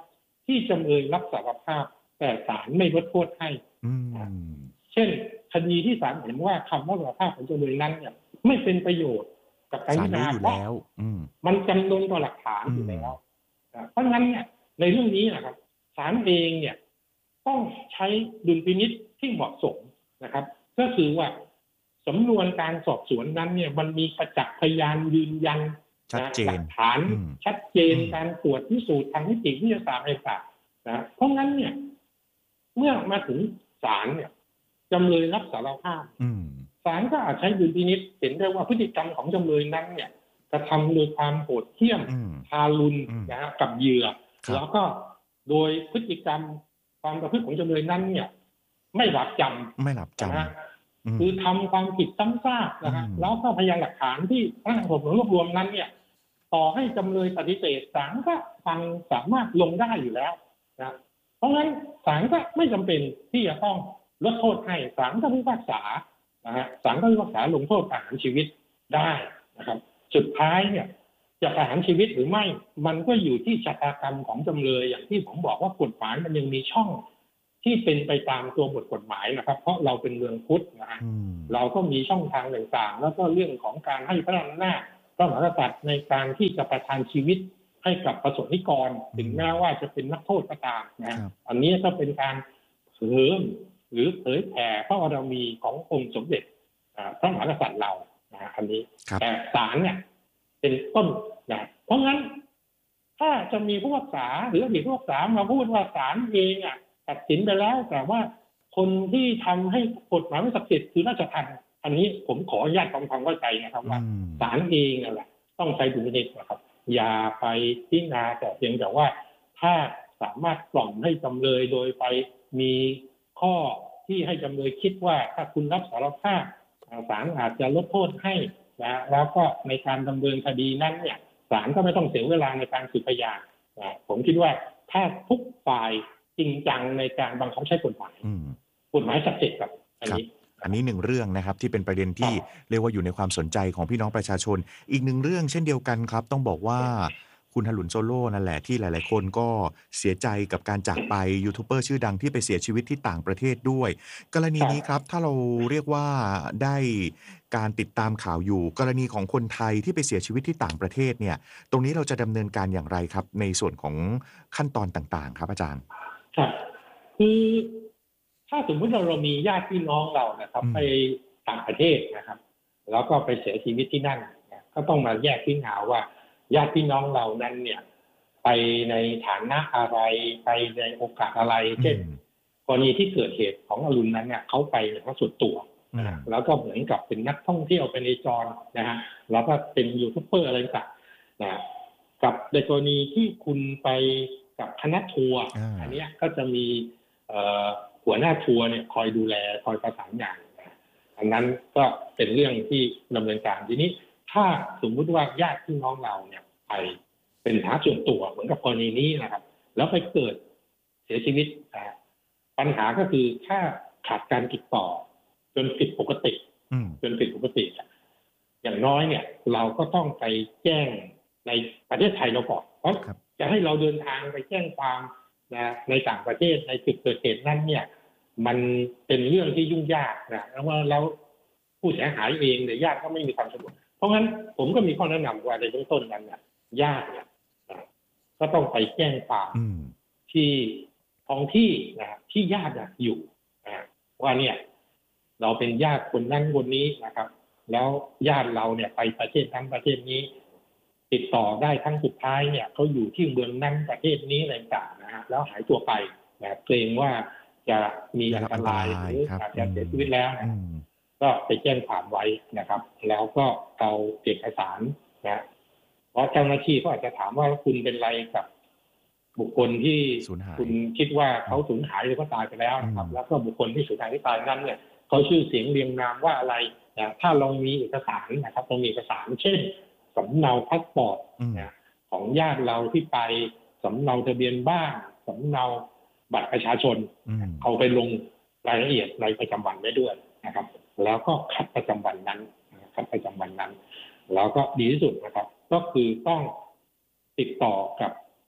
ที่จำเลยรับสารภาพแต่ศาลไม่ลดโทษให้เช่นคดีที่ศาลเห็นว่าคำรับสารภาพของจำเลยนั้นเนี่ยไม่เป็นประโยชน์กับการพิจารณาเพราะมันจำนวนต่อหลักฐานอยู่แล้วเพราะฉะนั้นเนี่ยในเรื่องนี้นะครับศาลเองเนี่ยต้องใช้ดุลพินิจที่เหมาะสมนะครับก็คือว่าสำนวนการสอบสวนนั้นเนี่ยมันมีประจักษ์พยานยืนยันหลักฐานชัดเจนการตรวจพิสูจน์ทางนิติวิทยาศาสตร์อะไรต่างๆนะเพราะงั้นเนี่ยเมื่อมาถึงศาลเนี่ยจำเลยรับสารภาพศาลก็อาจใช้ดุลพินิจเห็นได้ว่าพฤติกรรมของจำเลยนั้นเนี่ยกระทำโดยความโหดเหี้ยมทารุณนะฮะกับเหยื่อแล้วก็โดยพฤติกรรมความประพฤติของจำเลยนั้นเนี่ยไม่หลับจำไม่หลับจำนะคือทำความผิดซ้ำซากนะฮะแล้วก็พยานหลักฐานที่พนักงานสอบสวนรวบรวมนั้นเนี่ยต่อให้จำเลยปฏิเสธศาลก็ฟังสามารถลงได้อยู่แล้วนะเพราะงั้นศาลก็ไม่จำเป็นที่จะต้องลดโทษให้ศาลก็พิพากษานะฮะศาลก็พิพากษาลงโทษประหารชีวิตได้นะครับสุดท้ายเนี่ยจะประหารชีวิตหรือไม่มันก็อยู่ที่ชะตากรรมของจำเลยอย่างที่ผมบอกว่ากฎหมายมันยังมีช่องที่เป็นไปตามตัวบทกฎหมายนะครับเพราะเราเป็นเมืองพุทธนะฮะเราก็มีช่องทางต่างๆแล้วก็เรื่องของการให้พระอำนาจพระมหากษัตริย์ในการที่จะประทานชีวิตให้กับประสบนิกรถึงแม้ว่าจะเป็นนักโทษก็ตามนะอันนี้ก็เป็นการเสริมหรือเผยแผ่พระบารมีขององค์สมเด็จพระมหากษัตริย์เรานะอันนี้แต่ศาลเนี่ยเป็นต้นนะเพราะงั้นถ้าจะมีผู้พิพากษาหรืออดีตผู้พิพากษามาพูดว่าศาลเองอ่ะตัดสินไปแล้วแต่ว่าคนที่ทำให้กฎหมายไม่ศักดิ์สิทธิ์คือราชทัณฑ์อันนี้ผมขออนุญาตทำความเข้าใจนะครับว่าศาลเองนั่นแหละต้องใช้ดุลพินิจนะครับอย่าไปพิจารณาแต่เพียงแต่ว่าถ้าสามารถกล่อมให้จำเลยโดยไปมีข้อที่ให้จำเลยคิดว่าถ้าคุณรับสารภาพศาลอาจจะลดโทษให้นะแล้วก็ในการดำเนินคดีนั้นเนี่ยศาลก็ไม่ต้องเสียเวลาในการสืบพยานนะผมคิดว่าถ้าทุกฝ่ายจริงจังในการบังคับใช้กฎหมายกฎหมายศักดิ์สิทธิ์กับอันนี้อันนี้หนึ่งเรื่องนะครับที่เป็นประเด็นที่เรียกว่าอยู่ในความสนใจของพี่น้องประชาชนอีกหนึ่งเรื่องเช่นเดียวกันครับต้องบอกว่าคุณถลุนโซโล่นั่นแหละที่หลายๆคนก็เสียใจกับการจากไปยูทูบเบอร์ชื่อดังที่ไปเสียชีวิตที่ต่างประเทศด้วยกรณีนี้ครับถ้าเราเรียกว่าได้การติดตามข่าวอยู่กรณีของคนไทยที่ไปเสียชีวิตที่ต่างประเทศเนี่ยตรงนี้เราจะดำเนินการอย่างไรครับในส่วนของขั้นตอนต่างๆครับอาจารย์ครับคือถ้าสมมติเราเรามีญาติพี่น้องเรานะครับไปต่างประเทศนะครับแล้วก็ไปเสียชีวิตที่นั่นก็ต้องมาแยกพิจารณาว่าญาติพี่น้องเรานั้นเนี่ยไปในฐานะอะไรไปในโอกาสอะไรเช่นกรณีที่เกิดเหตุของอรุณนั้นเนี่ยเขาไปเพราะส่วนตัวนะแล้วก็เหมือนกับเป็นนักท่องเที่ยวไปในจรนะฮะแล้วก็เป็นยูทูบเบอร์อะไรต่างนะกับในกรณีที่คุณไปกับคณะทัวร์อันนี้ก็จะมีหัวหน้าทัวร์เนี่ยคอยดูแลคอยประสานงานอันนั้นก็เป็นเรื่องที่ดำเนินการทีนี้ถ้าสมมุติว่าญาติพี่น้องเราเนี่ยไปเป็นฐานส่วนตัวเหมือนกับกรณีนี้นะครับแล้วไปเกิดเสียชีวิตปัญหาก็คือถ้าขาดการติดต่อจนผิดปกติจนผิดปกติอย่างน้อยเนี่ยเราก็ต้องไปแจ้งในประเทศไทยเราก่อนเพราะจะให้เราเดินทางไปแจ้งความนะในต่างประเทศในจุดเกิดเหตุนั้นเนี่ยมันเป็นเรื่องที่ยุ่งยากนะแล้วว่าเราผู้เสียหายเองเนี่ยญาติก็ไม่มีความสะดวกเพราะงั้นผมก็มีข้อแนะนำว่าในเบื้องต้นนั้นเนี่ยญาติเนี่ยก็ต้องไปแจ้งความที่ท้องที่นะที่ญาติอยู่นะว่าเนี่ยเราเป็นญาติคนนั้นคนนี้นะครับแล้วญาติเราเนี่ยไปประเทศนั้นประเทศนี้ติดต่อได้ครั้งสุดท้ายเนี่ยเขาอยู่ที่เมืองนั้นประเทศนี้อะไรต่างนะฮะแล้วหายตัวไปนะเกรงว่าจะมีอันตรายหรืออาจจะเสียชีวิตแล้วนะก็ไปแจ้งความไว้นะครับแล้วก็เอาเอกสารนะเพราะเจ้าหน้าที่ก็อาจจะถามว่าคุณเป็นไรกับบุคคลที่คุณคิดว่าเขาสูญหายหรือเขาตายไปแล้วนะครับแล้วก็บุคคลที่สูญหายที่ตายนั้นเนี่ยเขาชื่อเสียงเรียงนามว่าอะไรนะถ้าเรามีเอกสารนะครับเรามีเอกสารเช่นสำเนาพาสปอร์ตนะของญาติเราที่ไปสำเนาทะเบียนบ้านสำเนาบัตรประชาชนเอาไปลงรายละเอียดในประจำวันไว้ด้วยนะครับแล้วก็คัดประจำวันนั้นคัดประจำวันนั้นแล้วก็ดีที่สุดนะครับก็คือต้องติดต่อกับ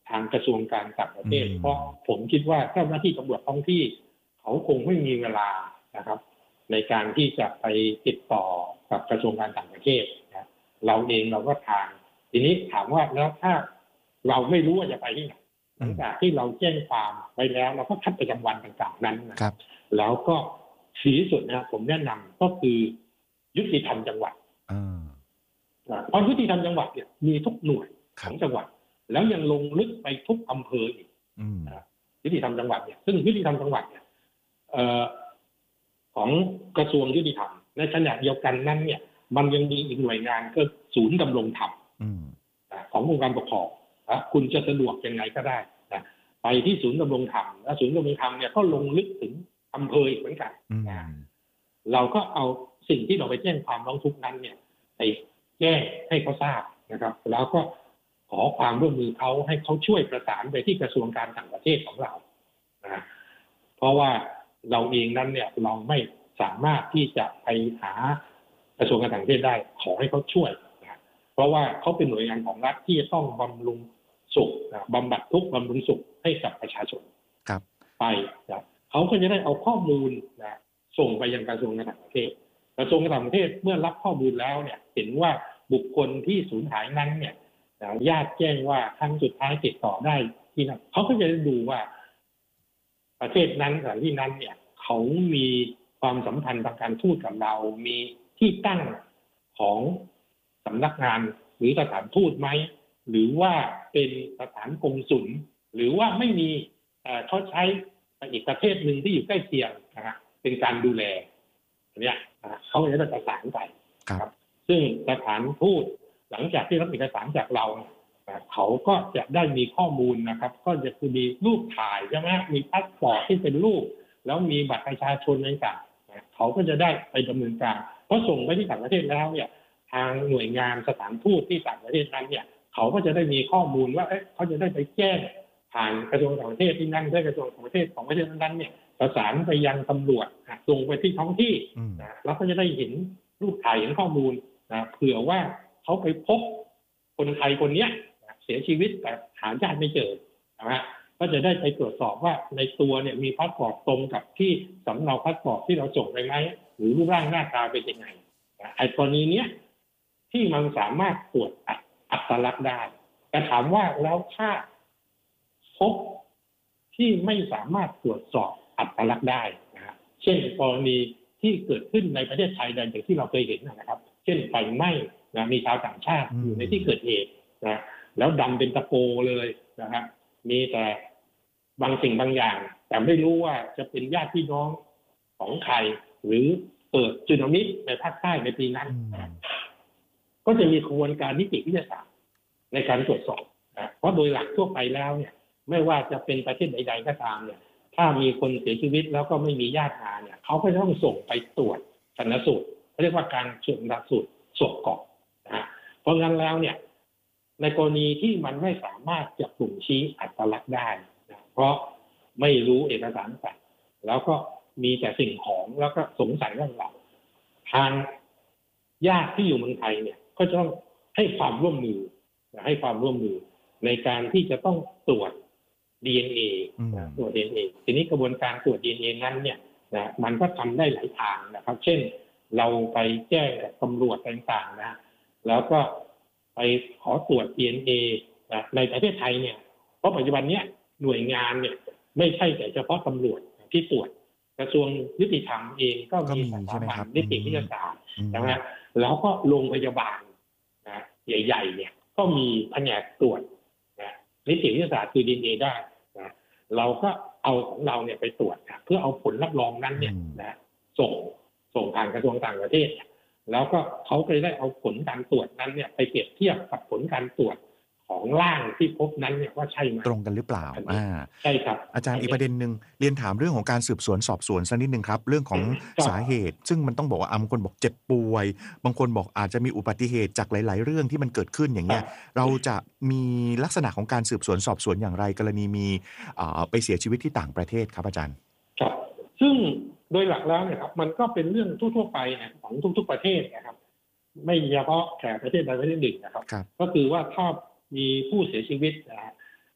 ทางกระทรวงการต่างประเทศอืมเพราะผมคิดว่าเจ้าหน้าที่ตำรวจท้องที่เขาคงไม่มีเวลานะครับ ในการที่จะไปติดต่อกับกระทรวงการต่างประเทศนะเราเองเราก็ทางทีนี้ถามว่าแล้วถ้าเราไม่รู้ว่าจะไปที่ไหนหลังจากที่เราแจ้งความไปแล้วเราก็คัดประจำวันต่างๆนั้นนะครับ แล้วก็สีที่สุดนะผมแนะนำก็คือยุติธรรมจังหวัดอ่าอ่าเพราะยุติธรรมจังหวัดเนี่ยมีทุกหน่วยคขรับองจังหวัด แล้วยังลงลึกไปทุกอำเภออีกอืมยุติธรรมจังหวัดเนี่ยซึ่งยุติธรรมจังหวัดเนี่ยเอ่อของกระทรวงยุติธรรมในขณะเดียวกันนั้นเนี่ย มันยังมีอีกหน่วยงานก็ศูนย์ดำรงธรรมอืมอ่าขององค์การปกครองนะคุณจะสะดวกยังไงก็ได้นะไปที่ศูนย์ดำรงธรรมและศูนย์ดำรงธรรมเนี่ยก็ลงลึกถึงอำเภออีกเหมือนกันอืมนะเราก็เอาสิ่งที่เราไปแจ้งความร้องทุกข์นั้นเนี่ยไปแจ้งให้เขาทราบนะครับ แล้วก็ขอความร่วมมือเขาให้เขาช่วยประสานไปที่กระทรวงการต่างประเทศของเรานะเพราะว่าเราเองนั้นเนี่ยเราไม่สามารถที่จะไปหากระทรวงการต่างประเทศได้ขอให้เขาช่วยนะเพราะว่าเขาเป็นหน่วยงานของรัฐที่จะต้องบำรุงสุขนะบำบัดทุกข์บำรุงสุขให้กับประชาชนครับไปนะเขาก็จะได้เอาข้อมูลนะส่งไปยังกระทรวงการต่างประเทศกระทรวงการต่างประเทศเมื่อรับข้อมูลแล้วเนี่ยเห็นว่าบุคคลที่สูญหายนั้นเนี่ยนะญาติแจ้งว่าครั้งสุดท้ายติดต่อได้ที่นั่นเขาก็จะได้ดูว่าประเทศนั้นสถานที่นั้นเนี่ยเขามีความสัมพันธ์ทางการทูตกับเรา มีที่ตั้งของสำนักงานหรือสถานทูตไหมหรือว่าเป็นสถานกงสุลหรือว่าไม่มีเอ่อเขาใช้อีกประเทศหนึ่งที่อยู่ใกล้เคียงนะฮะเป็นการดูแลอันเนี้ยนะเขาจะได้ประสานไปครับซึ่งสถานทูตหลังจากที่รับเอกสารจากเราเนี่ยนะเขาก็จะได้มีข้อมูลนะครับ ก็จะคือมีรูปถ่ายใช่ไหมมีพาสปอร์ตที่เป็นรูปแล้วมีบัตรประชาชนอะไรต่างๆนะเขาก็จะได้ไปดำเนินการเพราะส่งไปที่ต่างประเทศแล้วเนี่ย ทางหน่วยงานสถานทูตที่ต่างประเทศนั้นเนี่ยเขาก็จะได้มีข้อมูลว่าเอ๊ะเขาจะได้ไปแจ้งผ่านกระทรวงต่างประเทศที่นั่นได้กระทรวงต่างประเทศของประเทศนั้นๆเนี่ยประสานไปยังตำรวจนะส่งไปที่ท้องที่อืมนะแล้วก็จะได้เห็นรูปถ่ายเห็นข้อมูลนะเผื่อว่าเขาไปพบคนไทยคนเนี้ยนะเสียชีวิตแต่หาญาติไม่เจอนะฮะก็จะได้ไปตรวจสอบว่าในตัวเนี่ยมีพาสปอร์ตตรงกับที่สำเนาพาสปอร์ตที่เราส่งไปไหมหรือรูปร่างหน้าตาเป็นยังไงนะไอ้กรณีเนี้ยที่มันสามารถตรวจอัตอัตลักษณ์ได้แต่ถามว่าแล้วถ้าพบที่ไม่สามารถตรวจสอบอัตลักษณ์ได้นะฮะเช่นกรณีที่เกิดขึ้นในประเทศไทยใดอย่างที่เราเคยเห็นนะครับ เช่นไฟไหม้นะมีชาวต่างชาติอืมอยู่ในที่เกิดเหตุนะแล้วดำเป็นตะโกเลยนะฮะมีแต่บางสิ่งบางอย่าง แต่ไม่รู้ว่าจะเป็นญาติพี่น้องของใครหรือเกิดสึนามิในภาคใต้ในปีนั้นอืมนะก็จะมีกระบวนการนิติวิทยาศาสตร์ในการตรวจสอบนะเพราะโดยหลักทั่วไปแล้วเนี่ย ไม่ว่าจะเป็นประเทศใดๆก็ตามเนี่ย ถ้ามีคนเสียชีวิตแล้วก็ไม่มีญาติมาเนี่ยเขาก็จะต้องส่งไปตรวจชันสูตรเขาเรียกว่าการชันสูตรศพก่อนนะฮะเพราะงั้นแล้วเนี่ย ในกรณีที่มันไม่สามารถจะบ่งชี้อัตลักษณ์ได้นะเพราะไม่รู้เอกสารต่างแล้วก็มีแต่สิ่งของแล้วก็สงสัยเรื่องราวทางญาติที่อยู่เมืองไทยเนี่ยก็จะต้องให้ความร่วมมือให้ความร่วมมือในการที่จะต้องตรวจ ดี เอ็น เออืมนะตรวจ ดี เอ็น เอ ทีนี้กระบวนการตรวจ ดี เอ็น เอ นั้นเนี่ยนะมันก็ทำได้หลายทางนะครับ เช่นเราไปแจ้งกับตำรวจต่างๆนะแล้วก็ไปขอตรวจ ดี เอ็น เอ นะในประเทศไทยเนี่ยเพราะปัจจุบันเนี้ยหน่วยงานเนี่ยไม่ใช่แต่เฉพาะตำรวจที่ตรวจกระทรวงยุติธรรมเองก็ก็มีมีสใช่ไหมถาบันครับนิติวิทยาศาสตร์อืมนะฮะแล้วก็โรงพยาบาลนะใหญ่ๆเนี่ยก็มีแผนกตรวจนะนิติวิทยาศาสตร์คือ ดี เอ็น เอ ได้นะเราก็เอาของเราเนี่ยไปตรวจนะเพื่อเอาผลรับรองนั้นเนี่ยนะส่งส่งผ่านกระทรวงต่างประเทศเนี่ยแล้วก็เขาก็จะได้เอาผลการตรวจนั้นเนี่ยไปเปรียบเทียบกับผลการตรวจของร่างที่พบนั้นเนี่ยว่าใช่ไหมตรงกันหรือเปล่าอ่าใช่ครับอาจารย์อีกประเด็นหนึ่งเรียนถามเรื่องของการสืบสวนสอบสวนสักนิดหนึ่งครับ เรื่องของครับสาเหตุ ซึ่งมันต้องบอกว่าอ่ะบางคนบอกเจ็บป่วย บางคนบอกอาจจะมีอุบัติเหตุจากหลาย ๆ เรื่องที่มันเกิดขึ้นอย่างเงี้ย เราจะมีลักษณะของการสืบสวนสอบสวนอย่างไร กรณีมีอ่าไปเสียชีวิตที่ต่างประเทศครับอาจารย์ครับซึ่งโดยหลักแล้วเนี่ยครับมันก็เป็นเรื่องทั่วๆไปนะของทุกๆประเทศนะครับไม่เฉพาะแค่ประเทศใดประเทศหนึ่งนะครับครับก็คือว่าถ้ามีผู้เสียชีวิตนะฮะ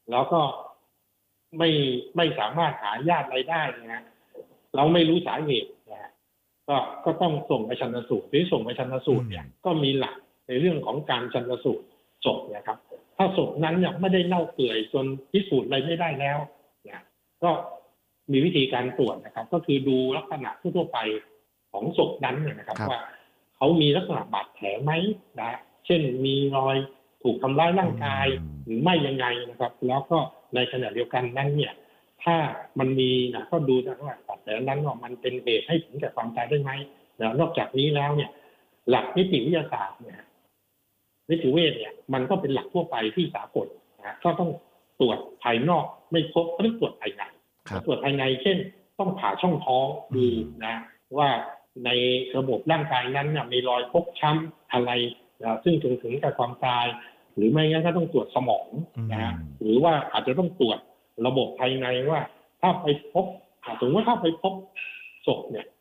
แล้วก็ไม่ไม่สามารถหาญาติอะไรได้นะฮะเราไม่รู้สาเหตุนะฮะก็ก็ต้องส่งไปชันสูตรที่ส่งไปชันสูตรเนี่ยก็มีหลักในเรื่องของการชันสูตรศพนะครับถ้าศพนั้นเนี่ยไม่ได้เน่าเปื่อยจนพิสูจน์อะไรไม่ได้แล้วนะก็มีวิธีการตรวจนะครับก็คือดูลักษณะทั่วไปของศพนั้นนะครับว่าเขามีลักษณะบาดแผลไหมนะเช่นมีรอยถูกทำร้ายร่างกายหรือไม่ยังไงนะครับแล้วก็ในขณะเดียวกันนั้นเนี่ยถ้ามันมีนะก็ดูจากว่าบาดแผลนั้นว่ามันเป็นเหตุให้ถึงแก่ความตายได้ไหมแล้วนอกจากนี้แล้วเนี่ยหลักนิติวิทยาศาสตร์เนี่ยนิติเวชเนี่ยมันก็เป็นหลักทั่วไปที่สากลนะก็ต้องตรวจภายนอกไม่พบก็ต้องตรวจภายในตรวจภายในเช่นต้องผ่าช่องท้องดูนะว่าในระบบร่างกายนั้นเนี่ยมีรอยฟกช้ำอะไรซึ่งถึงถึงกับความตายหรือไม่งั้นก็ต้องตรวจสมองนะฮะหรือว่าอาจจะต้องตรวจระบบภายในว่าถ้าไปพบสมมติว่าถ้าไปพบศพเนี่ย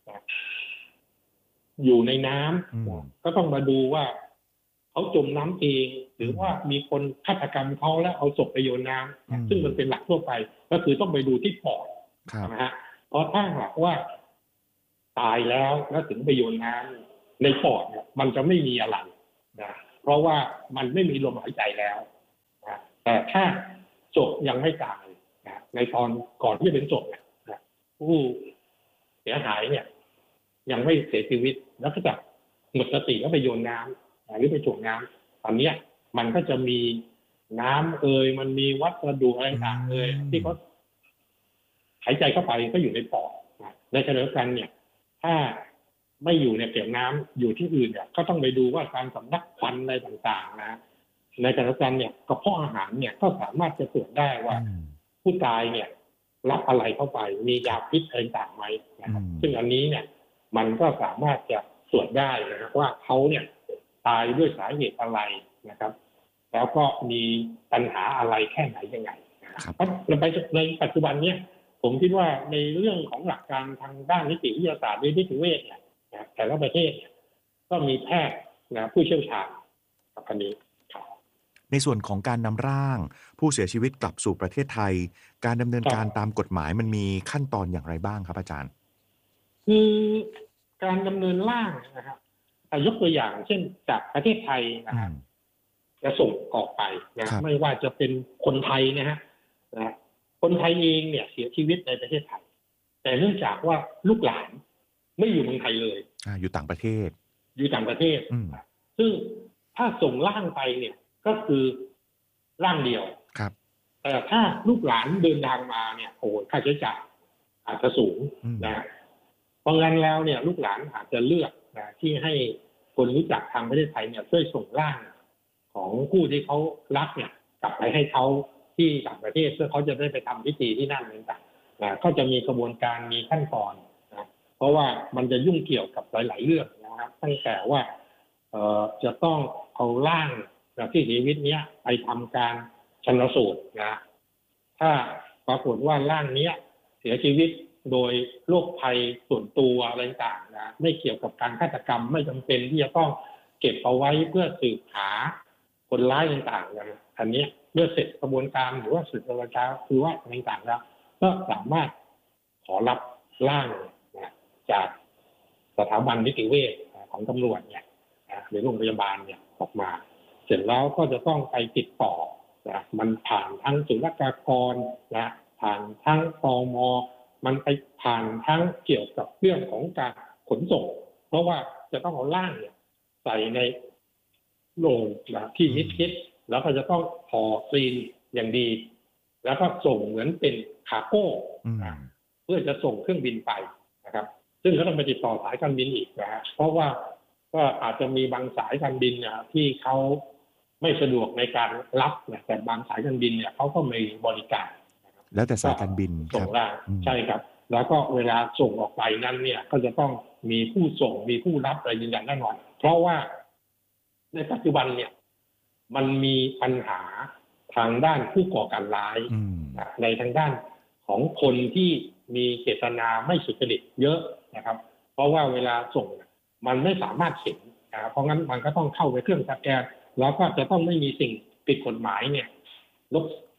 อยู่ในน้ำก็ต้องมาดูว่าเขาจมน้ำเองหรือว่ามีคนฆาตกรรมเขาแล้วเอาศพไปโยนน้ำซึ่งมันเป็นหลักทั่วไปก็คือต้องไปดูที่ปอดนะฮะเพราะถ้าหากว่าตายแล้วแล้วถึงไปโยนน้ำในปอดเนี่ยมันจะไม่มีอะไรนะเพราะว่ามันไม่มีลมหายใจแล้วนะแต่ถ้าศพยังไม่ตายนะในตอนก่อนที่จะเป็นศพเนี่ยนะผู้เสียหายเนี่ยยังไม่เสียชีวิตแล้วก็จะหมดสติแล้วไปโยนน้ำหรือไปถ่วงน้ำตอนนี้มันก็จะมีน้ำเอ่ยมันมีวัสดุอะไรต่างๆเอ่ยที่เขาหายใจเข้าไปก็อยู่ในปอดในขณะเดียวกันเนี่ยถ้าไม่อยู่ในเปียกน้ำอยู่ที่อื่นเนี่ยก็ต้องไปดูว่าการสำลักควันอะไรต่างๆนะในขณะเดียวกันเนี่ยกระเพาะอาหารเนี่ยก็สามารถจะตรวจได้ว่าผู้ตายเนี่ยรับอะไรเข้าไปมียาพิษอะไรต่างไหมนะครับซึ่งอันนี้เนี่ยมันก็สามารถจะตรวจได้นะครับว่าเขาเนี่ยตายด้วยสาเหตุอะไรนะครับแล้วก็มีปัญหาอะไรแค่ไหนยังไงนะครับเพราะในปัจจุบันเนี่ยผมคิดว่าในเรื่องของหลักการทางด้านนิติวิทยาศาสตร์หรือนิติเวชเนี่ยแต่ละประเทศก็มีแพทย์นะผู้เชี่ยวชาญกับอันนี้ในส่วนของการนำร่างผู้เสียชีวิตกลับสู่ประเทศไทยการดำเนินการตามกฎหมายมันมีขั้นตอนอย่างไรบ้างครับอาจารย์คือการดำเนินร่างนะครับยกตัวอย่างเช่นจากประเทศไทยนะครับจะส่งออกไปนะไม่ว่าจะเป็นคนไทยนะฮะนะคนไทยเองเนี่ยเสียชีวิตในประเทศไทยแต่เนื่องจากว่าลูกหลานไม่อยู่เมืองไทยเลยอ่าอยู่ต่างประเทศอยู่ต่างประเทศซึ่งถ้าส่งร่างไปเนี่ยก็คือร่างเดียวครับแต่ถ้าลูกหลานเดินทางมาเนี่ยโอ้ค่าใช้จ่ายอาจจะสูงนะเพราะงั้นแล้วเนี่ยลูกหลานอาจจะเลือกนะที่ให้คนรู้จักทางประเทศไทยเนี่ยช่วยส่งร่างของผู้ที่เขารักเนี่ยกลับไปให้เขาที่ต่างประเทศเพื่อเขาจะได้ไปทำพิธีที่นั่นต่างๆนะก็จะมีกระบวนการมีขั้นตอนนะเพราะว่ามันจะยุ่งเกี่ยวกับหลายๆเรื่องนะครับตั้งแต่ว่าเอ่อจะต้องเอาร่างที่เสียชีวิตเนี้ยไปทำการชันสูตรนะถ้าปรากฏว่าร่างเนี้ยเสียชีวิตโดยโรคภัยส่วนตัวอะไรต่างๆนะไม่เกี่ยวกับการฆาตกรรมไม่จำเป็นที่จะต้องเก็บเอาไว้เพื่อสืบหาคนร้ายต่างๆนะอันนี้เมื่อเสร็จกระบวนการหรือว่าสืบกระบวนการคือว่าต่างๆแล้วก็สามารถขอรับร่างนะจากสถาบันนิติเวชของตำรวจเนี่ยหรือโรงพยาบาลเนี่ยออกมาเสร็จแล้วก็จะต้องไปติดต่อนะมันผ่านทั้งศุลกากรนะผ่านทั้งตม.มันไปผ่านทั้งเกี่ยวกับเรื่องของการขนส่งเพราะว่าจะต้องเอาร่างเนี่ยใส่ในโรงนะที่มิดชิดแล้วก็จะต้องห่อซีลอย่างดีแล้วก็ส่งเหมือนเป็นคาร์โก้เพื่อจะส่งเครื่องบินไปนะครับซึ่งก็ต้องไปติดต่อสายการบินอีกนะฮะเพราะว่าก็อาจจะมีบางสายการบินเนี่ยที่เขาไม่สะดวกในการรับนะแต่บางสายการบินเนี่ยเขาก็มีบริการแล้วแต่สายการบินส่งได้ใช่ครับแล้วก็เวลาส่งออกไปนั้นเนี่ยก็จะต้องมีผู้ส่งมีผู้รับอะไรยืนยันแน่นอนเพราะว่าในปัจจุบันเนี่ยมันมีปัญหาทางด้านผู้ก่อการร้ายในทางด้านของคนที่มีเจตนาไม่สุจริตเยอะนะครับเพราะว่าเวลาส่งมันไม่สามารถเห็นนะเพราะงั้นมันก็ต้องเข้าไปเครื่องสแกนแล้วก็จะต้องไม่มีสิ่งผิดกฎหมายเนี่ยลบ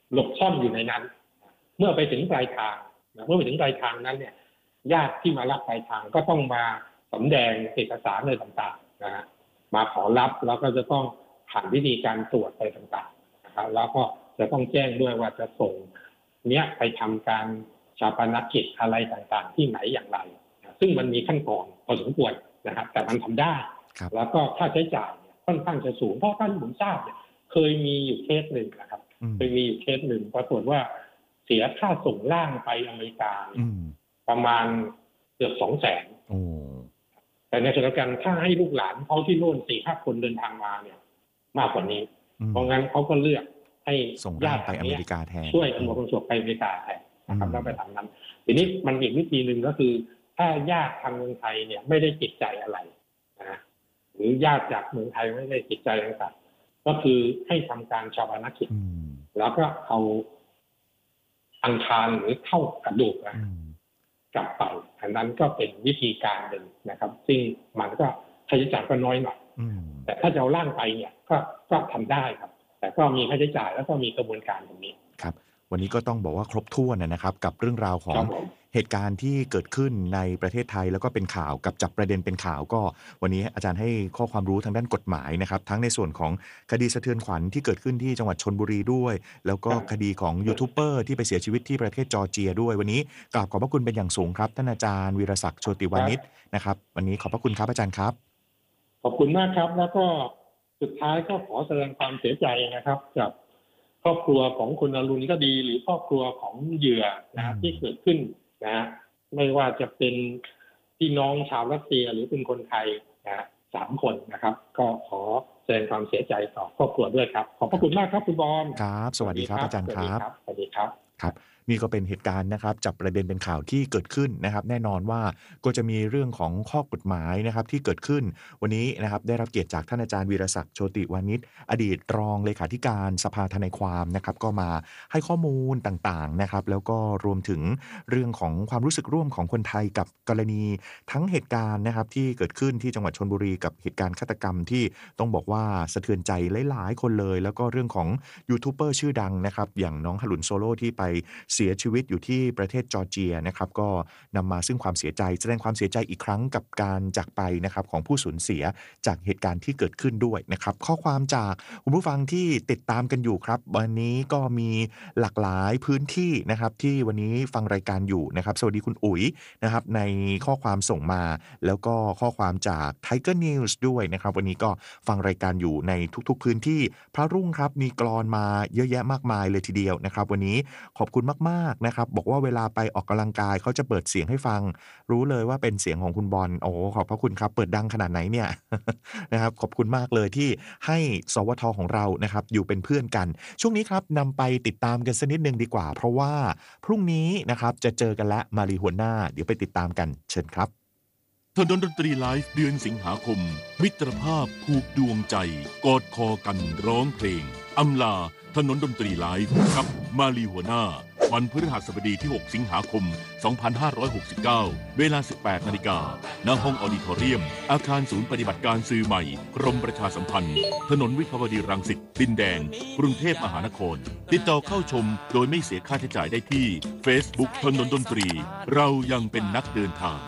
หลบซ่อนอยู่ในนั้นเมื่อไปถึงปลายทางเมื่อไปถึงปลายทางนั้นเนี่ยญาติที่มารับปลายทางก็ต้องมาสำแดงเอกสารอะไรต่างๆนะฮะมาขอรับแล้วก็จะต้องผ่านวิธีการตรวจไปต่างๆนะครับแล้วก็จะต้องแจ้งด้วยว่าจะส่งเนี้ยไปทำการชาปนกิจอะไรต่างๆที่ไหนอย่างไรซึ่งมันมีขั้นตอนพอสมควรนะครับแต่มันทำได้แล้วก็ค่าใช้จ่ายค่อนข้างจะสูงเพราะท่านผมทราบเนี่ยเคยมีอยู่เคสหนึ่งนะครับเคยมีอยู่เคสหนึ่งปรากฏว่าเสียค่าส่งร่างไปอเมริกาประมาณเกือบสองแสนแต่ในขณะเดียวกันถ้าให้ลูกหลานเขาที่โน่นสี่ห้าคนเดินทางมาเนี่ยมากกว่านี้เพราะงั้นเขาก็เลือกให้ญาติไปอเมริกาแทนช่วยอำนวยความสะดวกไปอเมริกาแทนนะครับแล้วไปทำนั้นทีนี้มันอีกวิธีหนึ่งก็คือถ้าญาติทางเมืองไทยเนี่ยไม่ได้ติดใจอะไรนะหรือญาติจากเมืองไทยไม่ได้ติดใจต่างๆก็คือให้ทำการชาปนกิจแล้วก็เอาอังคารหรือเท่ากระดูกนะกลับไปอันนั้นก็เป็นวิธีการหนึ่งนะครับซึ่งมันก็ค่าใช้จ่ายก็น้อยหน่อยแต่ถ้าจะเอาร่างไปเนี่ยก็ก็ทำได้ครับแต่ก็มีค่าใช้จ่ายแล้วก็มีกระบวนการตรงนี้ครับวันนี้ก็ต้องบอกว่าครบถ้วนนะครับกับเรื่องราวของเหตุการณ์ที่เกิดขึ้นในประเทศไทยแล้วก็เป็นข่าวกับจับประเด็นเป็นข่าวก็วันนี้อาจารย์ให้ข้อความรู้ทางด้านกฎหมายนะครับทั้งในส่วนของคดีสะเทือนขวัญที่เกิดขึ้นที่จังหวัดชลบุรีด้วยแล้วก็คดีของยูทูบเบอร์ที่ไปเสียชีวิตที่ประเทศจอร์เจียด้วยวันนี้กราบขอบพระคุณเป็นอย่างสูงครับท่านอาจารย์วีรศักดิ์โชติวานิชนะครับวันนี้ขอบพระคุณครับอาจารย์ครับขอบคุณมากครับแล้วก็สุดท้ายก็ขอแสดงความเสียใจนะครับกับครอบครัวของคุณอรุณก็ดีหรือครอบครัวของเหยื่อนะที่เกิดขึ้นนะไม่ว่าจะเป็นพี่น้องชาวรัสเซียหรือเป็นคนไทยนะสามคนนะครับก็ขอแสดงความเสียใจต่อครอบครัวด้วยครับขอบพระคุณมากครับคุณบอลครับสวัสดีครับอาจารย์ครับสวัสดีครับครับนี่ก็เป็นเหตุการณ์นะครับจับประเด็นเป็นข่าวที่เกิดขึ้นนะครับแน่นอนว่าก็จะมีเรื่องของข้อกฎหมายนะครับที่เกิดขึ้นวันนี้นะครับได้รับเกียรติจากท่านอาจารย์วีรศักดิ์โชติวานิชอดีตรองเลขาธิการสภาทนายความนะครับก็มาให้ข้อมูลต่างๆนะครับแล้วก็รวมถึงเรื่องของความรู้สึกร่วมของคนไทยกับกรณีทั้งเหตุการณ์นะครับที่เกิดขึ้นที่จังหวัดชลบุรีกับเหตุการณ์ฆาตกรรมที่ต้องบอกว่าสะเทือนใจหลายๆคนเลยแล้วก็เรื่องของยูทูบเบอร์ชื่อดังนะครับอย่างน้องหลุนโซโล่ที่ไปเสียชีวิตอยู่ที่ประเทศจอร์เจียนะครับก็นำมาซึ่งความเสียใจแสดงความเสียใจอีกครั้งกับการจากไปนะครับของผู้สูญเสียจากเหตุการณ์ที่เกิดขึ้นด้วยนะครับข้อความจากคุณผู้ฟังที่ติดตามกันอยู่ครับวันนี้ก็มีหลากหลายพื้นที่นะครับที่วันนี้ฟังรายการอยู่นะครับสวัสดีคุณอุ๋ยนะครับในข้อความส่งมาแล้วก็ข้อความจาก Tiger News ด้วยนะครับวันนี้ก็ฟังรายการอยู่ในทุกๆพื้นที่พระรุ่งครับมีกลอนมาเยอะแยะมากมายเลยทีเดียวนะครับวันนี้ขอบคุณมากๆนะครับบอกว่าเวลาไปออกกำลังกายเขาจะเปิดเสียงให้ฟังรู้เลยว่าเป็นเสียงของคุณบอลโอ้ขอบพระคุณครับเปิดดังขนาดไหนเนี่ย นะครับขอบคุณมากเลยที่ให้สวทของเรานะครับอยู่เป็นเพื่อนกันช่วงนี้ครับนำไปติดตามกันสักนิดนึงดีกว่าเพราะว่าพรุ่งนี้นะครับจะเจอกันและมารีหัวหน้าเดี๋ยวไปติดตามกันเชิญครับถนนดนตรีไลฟ์เดือนสิงหาคมมิตรภาพผูกดวงใจกอดคอกันร้องเพลงอำลาถนนดนตรีไลฟ์กับมาลีหัวหน้าวันพฤหัสบดีที่หกสิงหาคมสองพันห้าร้อยหกสิบเก้าเวลา สิบแปดนาฬิกา ณ ห้องออดิทอเรียมอาคารศูนย์ปฏิบัติการสื่อใหม่กรมประชาสัมพันธ์ถนนวิภาวดีรังสิตดินแดงกรุงเทพมหานครติดต่อเข้าชมโดยไม่เสียค่าใช้จ่ายได้ที่ Facebook ถนนดนตรีเรายังเป็นนักเดินทาง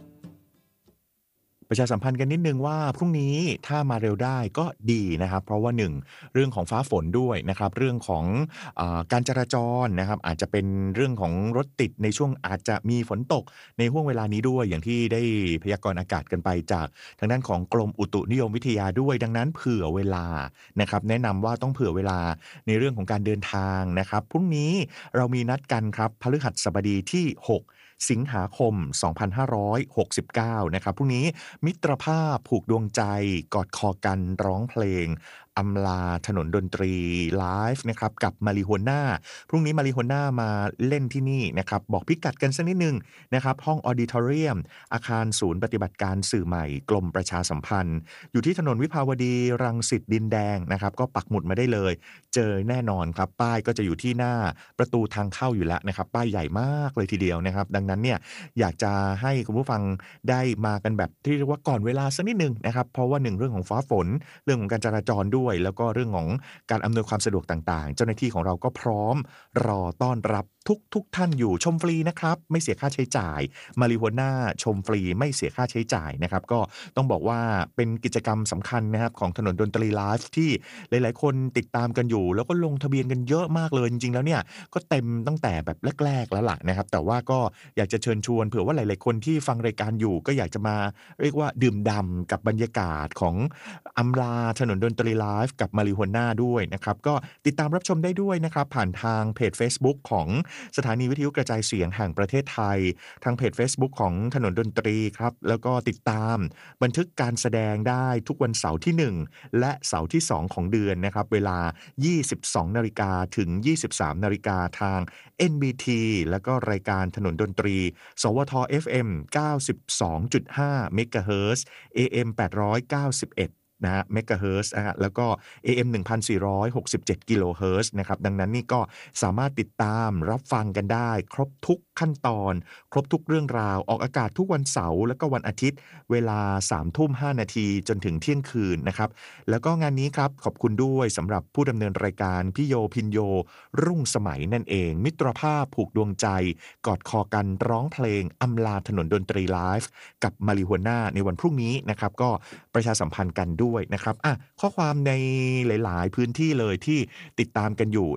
ประชาสัมพันธ์กันนิดนึงว่าพรุ่งนี้ถ้ามาเร็วได้ก็ดีนะครับเพราะว่าหนึ่งเรื่องของฟ้าฝนด้วยนะครับเรื่องของเอ่อการจราจรนะครับอาจจะเป็นเรื่องของรถติดในช่วงอาจจะมีฝนตกในห่วงเวลานี้ด้วยอย่างที่ได้พยากรณ์อากาศกันไปจากทางด้านของกรมอุตุนิยมวิทยาด้วยดังนั้นเผื่อเวลานะครับแนะนำว่าต้องเผื่อเวลาในเรื่องของการเดินทางนะครับพรุ่งนี้เรามีนัดกันครับพฤหัสบดีที่หกสิงหาคมสองพันห้าร้อยหกสิบเก้านะครับพรุ่งนี้มิตรภาพผูกดวงใจกอดคอกันร้องเพลงอำลาถนนดนตรีไลฟ์นะครับกับมาริโฮน่าพรุ่งนี้มาริโฮน่ามาเล่นที่นี่นะครับบอกพิกัดกันสักนิดนึงนะครับห้องออดิทอเรียมอาคารศูนย์ปฏิบัติการสื่อใหม่กรมประชาสัมพันธ์อยู่ที่ถนนวิภาวดีรังสิตดินแดงนะครับก็ปักหมุดมาได้เลยเจอแน่นอนครับป้ายก็จะอยู่ที่หน้าประตูทางเข้าอยู่แล้วนะครับป้ายใหญ่มากเลยทีเดียวนะครับดังนั้นเนี่ยอยากจะให้คุณผู้ฟังได้มากันแบบที่เรียกว่าก่อนเวลาสักนิดนึงนะครับเพราะว่าหนึ่งเรื่องของฟ้าฝนเรื่องของการจราจรด้วยด้วย แล้วก็เรื่องของการอำนวยความสะดวกต่างๆเจ้าหน้าที่ของเราก็พร้อมรอต้อนรับทุกทุกท่านอยู่ชมฟรีนะครับไม่เสียค่าใช้จ่ายมาริโฮน่าชมฟรีไม่เสียค่าใช้จ่ายนะครับก็ต้องบอกว่าเป็นกิจกรรมสำคัญนะครับของถนนดนตรีไลฟ์ที่หลายๆคนติดตามกันอยู่แล้วก็ลงทะเบียนกันเยอะมากเลยจริงๆแล้วเนี่ยก็เต็มตั้งแต่แบบแรกๆแล้วล่ะนะครับแต่ว่าก็อยากจะเชิญชวนเผื่อว่าหลายๆคนที่ฟังรายการอยู่ก็อยากจะมาเรียกว่าดื่มด่ำกับบรรยากาศของอำลาถนนดนตรีไลฟ์กับมาริโฮน่าด้วยนะครับก็ติดตามรับชมได้ด้วยนะครับผ่านทางเพจ Facebook ของสถานีวิทยุกระจายเสียงแห่งประเทศไทยทางเพจ Facebook ของถนนดนตรีครับแล้วก็ติดตามบันทึกการแสดงได้ทุกวันเสาร์ที่หนึ่งและเสาร์ที่สองของเดือนนะครับเวลา ยี่สิบสองนาฬิกา ถึง ยี่สิบสามนาฬิกาทาง เอ็น บี ที แล้วก็รายการถนนดนตรีสวท เอฟ เอ็ม เก้าสิบสองจุดห้า เมกะเฮิรตซ์ เอ เอ็ม แปดร้อยเก้าสิบเอ็ดนะฮะเมกะเฮิรตซ์นะฮะแล้วก็ เอ เอ็ม หนึ่งพันสี่ร้อยหกสิบเจ็ด กิโลเฮิรตซ์นะครับดังนั้นนี่ก็สามารถติดตามรับฟังกันได้ครบทุกขั้นตอนครบทุกเรื่องราวออกอากาศทุกวันเสาร์แล้วก็วันอาทิตย์เวลา สามทุ่มห้านาทีจนถึงเที่ยงคืนนะครับแล้วก็งานนี้ครับขอบคุณด้วยสำหรับผู้ดำเนินรายการพี่โยพินโยรุ่งสมัยนั่นเองมิตรภาพผูกดวงใจกอดคอกันร้องเพลงอำลาถนนดนตรีไลฟ์กับมาริโฮน่าในวันพรุ่งนี้นะครับก็ประชาสัมพันธ์กันด้วยนะครับอ่ะข้อความในหลายๆพื้นที่เลยที่ติดตามกันอยู่